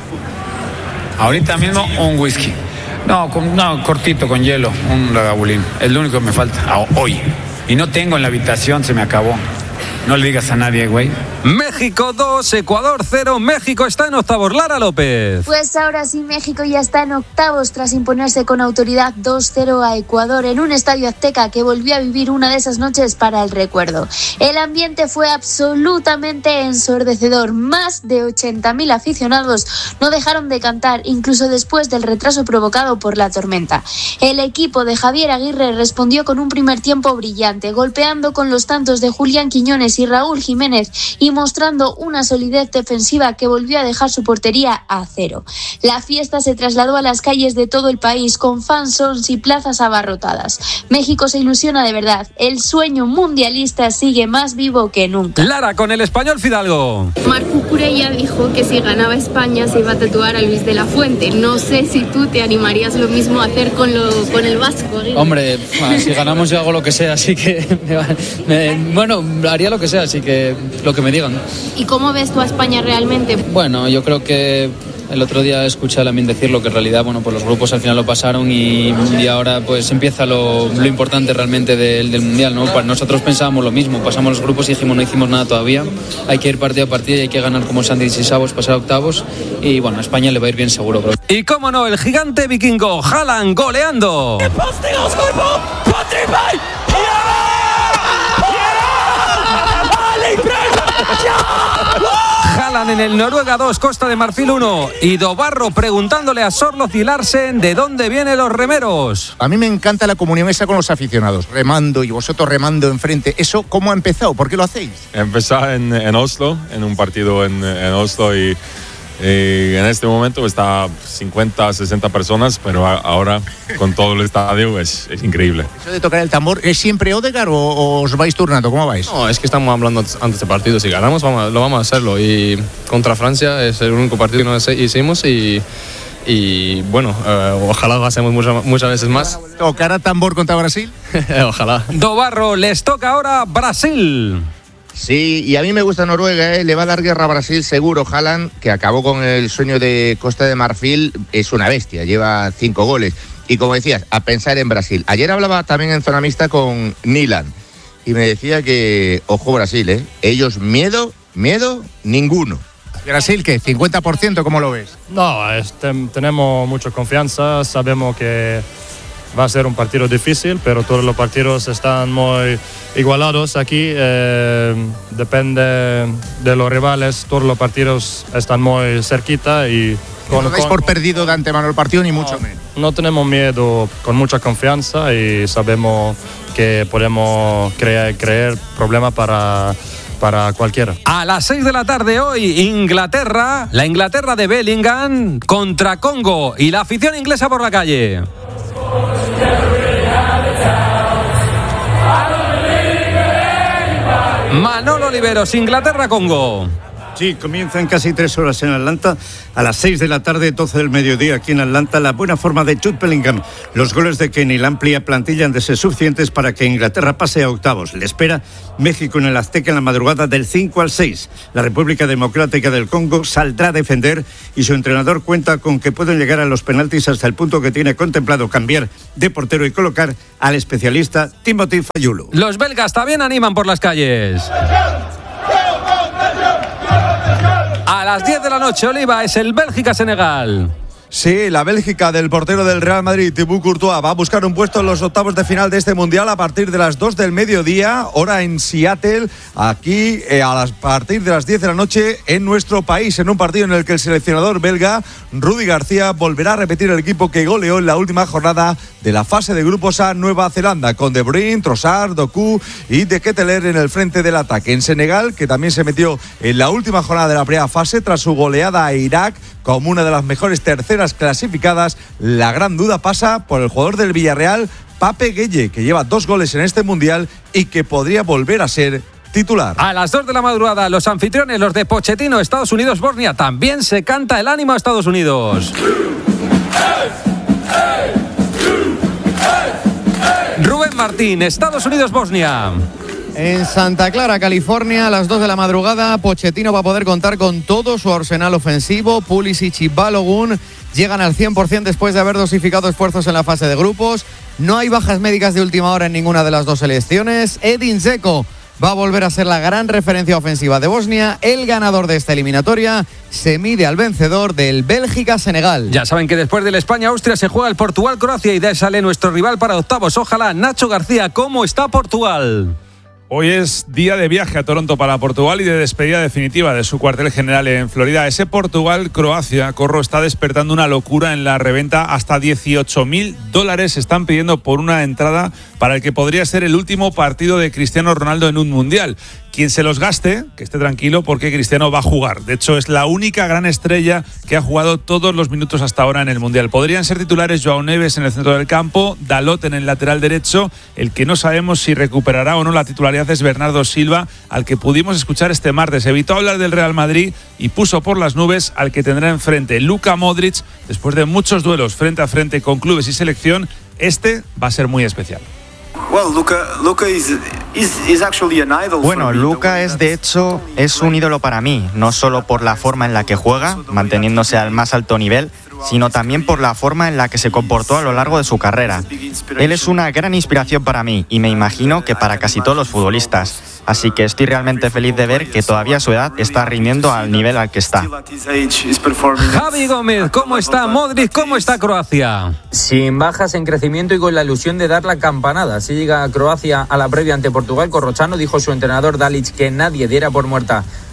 Ahorita mismo un whisky. No, cortito, con hielo, un lagavulín. Es lo único que me falta hoy. Y no tengo en la habitación, se me acabó. No le digas a nadie, güey. México 2, Ecuador 0. México está en octavos. Lara López. Pues ahora sí, México ya está en octavos tras imponerse con autoridad 2-0 a Ecuador en un estadio azteca que volvió a vivir una de esas noches para el recuerdo. El ambiente fue absolutamente ensordecedor. Más de 80.000 aficionados no dejaron de cantar, incluso después del retraso provocado por la tormenta. El equipo de Javier Aguirre respondió con un primer tiempo brillante, golpeando con los tantos de Julián Quiñones y Raúl Jiménez y mostrando una solidez defensiva que volvió a dejar su portería a cero. La fiesta se trasladó a las calles de todo el país con fansons y plazas abarrotadas. México se ilusiona de verdad. El sueño mundialista sigue más vivo que nunca. Lara, con el español Fidalgo. Marc Cucurella dijo que si ganaba España se iba a tatuar a Luis de la Fuente. No sé si tú te animarías lo mismo a hacer con el vasco. Hombre, si ganamos yo hago lo que sea, así que bueno, haría lo que sea, así que lo que me digan. ¿Y cómo ves tú a España realmente? Bueno, yo creo que el otro día escuché a Lamine decirlo, que en realidad, bueno, pues los grupos al final lo pasaron y ahora pues empieza lo importante realmente del Mundial, ¿no? Nosotros pensábamos lo mismo, pasamos los grupos y dijimos no hicimos nada todavía, hay que ir partido a partido y hay que ganar como Sandy y Savos, pasar a octavos y bueno, a España le va a ir bien seguro. Bro. Y cómo no, el gigante vikingo, Haaland goleando. Haaland Haaland en el Noruega 2, Costa de Marfil 1. Y Dobarro preguntándole a Sorloth y Larsen de dónde vienen los remeros. A mí me encanta la comunión esa con los aficionados, remando y vosotros remando enfrente. ¿Eso cómo ha empezado? ¿Por qué lo hacéis? Empezó en Oslo, en un partido en Oslo y en este momento está 50, 60 personas, pero ahora con todo el estadio es increíble. ¿Eso de tocar el tambor es siempre Odegaard o os vais turnando? ¿Cómo vais? No, es que estamos hablando antes de partido. Si ganamos, lo vamos a hacerlo. Y contra Francia es el único partido que no hicimos y bueno, ojalá lo hacemos muchas veces más. ¿Tocará tambor contra Brasil? Ojalá. Dobarro, les toca ahora Brasil. Sí, y a mí me gusta Noruega, le va a dar guerra a Brasil seguro. Haaland, que acabó con el sueño de Costa de Marfil, es una bestia, lleva 5 goles. Y como decías, a pensar en Brasil. Ayer hablaba también en zona mixta con Nyland y me decía que, ojo Brasil, ellos miedo, ninguno. ¿Brasil qué? ¿50%? ¿Cómo lo ves? No, tenemos mucha confianza, sabemos que va a ser un partido difícil, pero todos los partidos están muy igualados aquí. Depende de los rivales, todos los partidos están muy cerquita y... No dais por perdido de antemano el partido, ni mucho menos. No tenemos miedo, con mucha confianza y sabemos que podemos crear problemas para cualquiera. A las 6 de la tarde hoy, Inglaterra, la Inglaterra de Bellingham contra Congo y la afición inglesa por la calle. Manolo Oliveros, Inglaterra-Congo. Sí, comienzan casi 3 horas en Atlanta, a las 6 de la tarde, 12 del mediodía aquí en Atlanta, la buena forma de Jude Bellingham. Los goles de Kane y la amplia plantilla han de ser suficientes para que Inglaterra pase a octavos. Le espera México en el Azteca en la madrugada del 5 al 6. La República Democrática del Congo saldrá a defender y su entrenador cuenta con que pueden llegar a los penaltis hasta el punto que tiene contemplado cambiar de portero y colocar al especialista Timothy Fayulu. Los belgas también animan por las calles. A las 10 de la noche, Oliva, es el Bélgica-Senegal. Sí, la Bélgica del portero del Real Madrid, Thibaut Courtois, va a buscar un puesto en los octavos de final de este Mundial a partir de las 2 del mediodía, hora en Seattle, aquí a partir de las 10 de la noche en nuestro país, en un partido en el que el seleccionador belga, Rudi García, volverá a repetir el equipo que goleó en la última jornada de la fase de grupos a Nueva Zelanda, con De Bruyne, Trossard, Doku y De Ketelaere en el frente del ataque. En Senegal, que también se metió en la última jornada de la primera fase tras su goleada a Irak como una de las mejores terceras clasificadas, la gran duda pasa por el jugador del Villarreal, Pape Gueye, que lleva 2 goles en este Mundial y que podría volver a ser titular. A las 2 de la madrugada, los anfitriones, los de Pochettino, Estados Unidos-Bosnia, también se canta el ánimo a Estados Unidos. Rubén Martín, Estados Unidos-Bosnia. En Santa Clara, California, a las 2 de la madrugada, Pochettino va a poder contar con todo su arsenal ofensivo. Pulisic y Balogun llegan al 100% después de haber dosificado esfuerzos en la fase de grupos. No hay bajas médicas de última hora en ninguna de las dos selecciones. Edin Dzeko va a volver a ser la gran referencia ofensiva de Bosnia. El ganador de esta eliminatoria se mide al vencedor del Bélgica-Senegal. Ya saben que después del España-Austria se juega el Portugal-Croacia y de ahí sale nuestro rival para octavos. Ojalá. Nacho García, ¿cómo está Portugal? Hoy es día de viaje a Toronto para Portugal y de despedida definitiva de su cuartel general en Florida. Ese Portugal-Croacia, Corro, está despertando una locura en la reventa. Hasta $18.000 están pidiendo por una entrada para el que podría ser el último partido de Cristiano Ronaldo en un mundial. Quien se los gaste, que esté tranquilo porque Cristiano va a jugar. De hecho, es la única gran estrella que ha jugado todos los minutos hasta ahora en el mundial. Podrían ser titulares Joao Neves en el centro del campo, Dalot en el lateral derecho. El que no sabemos si recuperará o no la titularidad es Bernardo Silva, al que pudimos escuchar este martes. Evitó hablar del Real Madrid y puso por las nubes al que tendrá enfrente Luka Modric. Después de muchos duelos frente a frente con clubes y selección, este va a ser muy especial. Bueno, Luka es de hecho un ídolo para mí, no solo por la forma en la que juega, manteniéndose al más alto nivel, sino también por la forma en la que se comportó a lo largo de su carrera. Él es una gran inspiración para mí y me imagino que para casi todos los futbolistas. Así que estoy realmente feliz de ver que todavía a su edad está rindiendo al nivel al que está. Javi Gómez, ¿cómo está Modric? ¿Cómo está Croacia? Sin bajas, en crecimiento y con la ilusión de dar la campanada. Si llega Croacia a la previa ante Portugal, Corrochano dijo su entrenador Dalic que nadie diera por muerta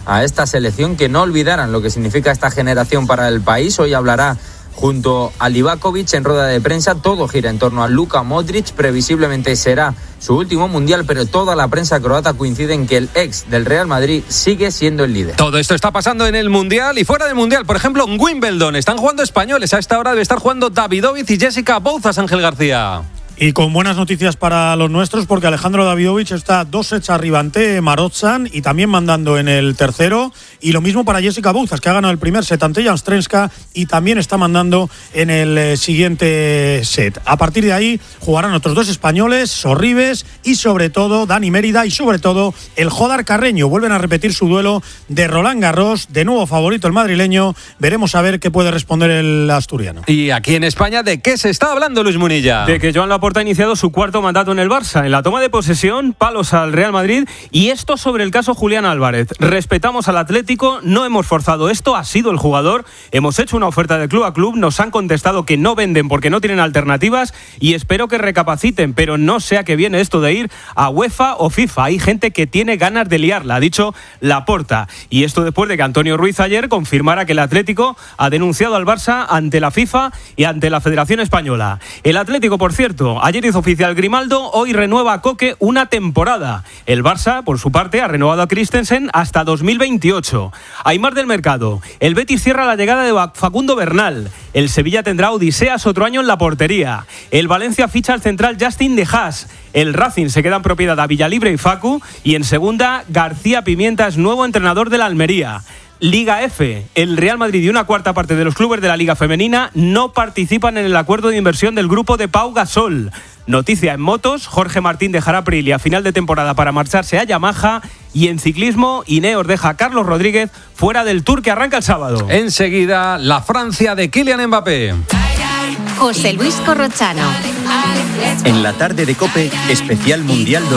a esta selección, que no olvidaran lo que significa esta generación para el país. Hoy hablará junto a Livakovic en rueda de prensa. Todo gira en torno a Luka Modric. Previsiblemente será su último mundial, pero toda la prensa croata coincide en que el ex del Real Madrid sigue siendo el líder. Todo esto está pasando en el mundial y fuera del mundial. Por ejemplo, en Wimbledon están jugando españoles. A esta hora debe estar jugando Davidovich y Jessica Bouzas, Ángel García. Y con buenas noticias para los nuestros, porque Alejandro Davidovich está 2 sets arriba ante Marotzan y también mandando en el tercero. Y lo mismo para Jessica Bouzas, que ha ganado el primer set ante Janstrenska y también está mandando en el siguiente set. A partir de ahí jugarán otros 2 españoles, Sorribes y sobre todo Dani Mérida y sobre todo el Jodar Carreño. Vuelven a repetir su duelo de Roland Garros, de nuevo favorito el madrileño. Veremos a ver qué puede responder el asturiano. Y aquí en España, ¿de qué se está hablando, Luis Munilla? De que Joan Laporta ha iniciado su 4º mandato en el Barça. En la toma de posesión, palos al Real Madrid. Y esto sobre el caso Julián Álvarez. Respetamos al Atlético, no hemos forzado esto, ha sido el jugador. Hemos hecho una oferta de club a club, nos han contestado que no venden porque no tienen alternativas y espero que recapaciten, pero no sé a qué viene esto de ir a UEFA o FIFA. Hay gente que tiene ganas de liarla, ha dicho Laporta. Y esto después de que Antonio Ruiz ayer confirmara que el Atlético ha denunciado al Barça ante la FIFA y ante la Federación Española. El Atlético, por cierto, ayer hizo oficial Grimaldo, hoy renueva a Koke una temporada. El Barça, por su parte, ha renovado a Christensen hasta 2028. Hay más del mercado. El Betis cierra la llegada de Facundo Bernal. El Sevilla tendrá odiseas otro año en la portería. El Valencia ficha al central Justin De Haas. El Racing se queda en propiedad a Villalibre y Facu. Y en segunda, García Pimienta es nuevo entrenador de la Almería. Liga F. El Real Madrid y una cuarta parte de los clubes de la Liga Femenina no participan en el acuerdo de inversión del grupo de Pau Gasol. Noticia en motos, Jorge Martín dejará Aprilia a final de temporada para marcharse a Yamaha. Y en ciclismo, Ineos deja a Carlos Rodríguez fuera del Tour que arranca el sábado. Enseguida, la Francia de Kylian Mbappé. José Luis Corrochano. En la tarde de COPE, especial Mundial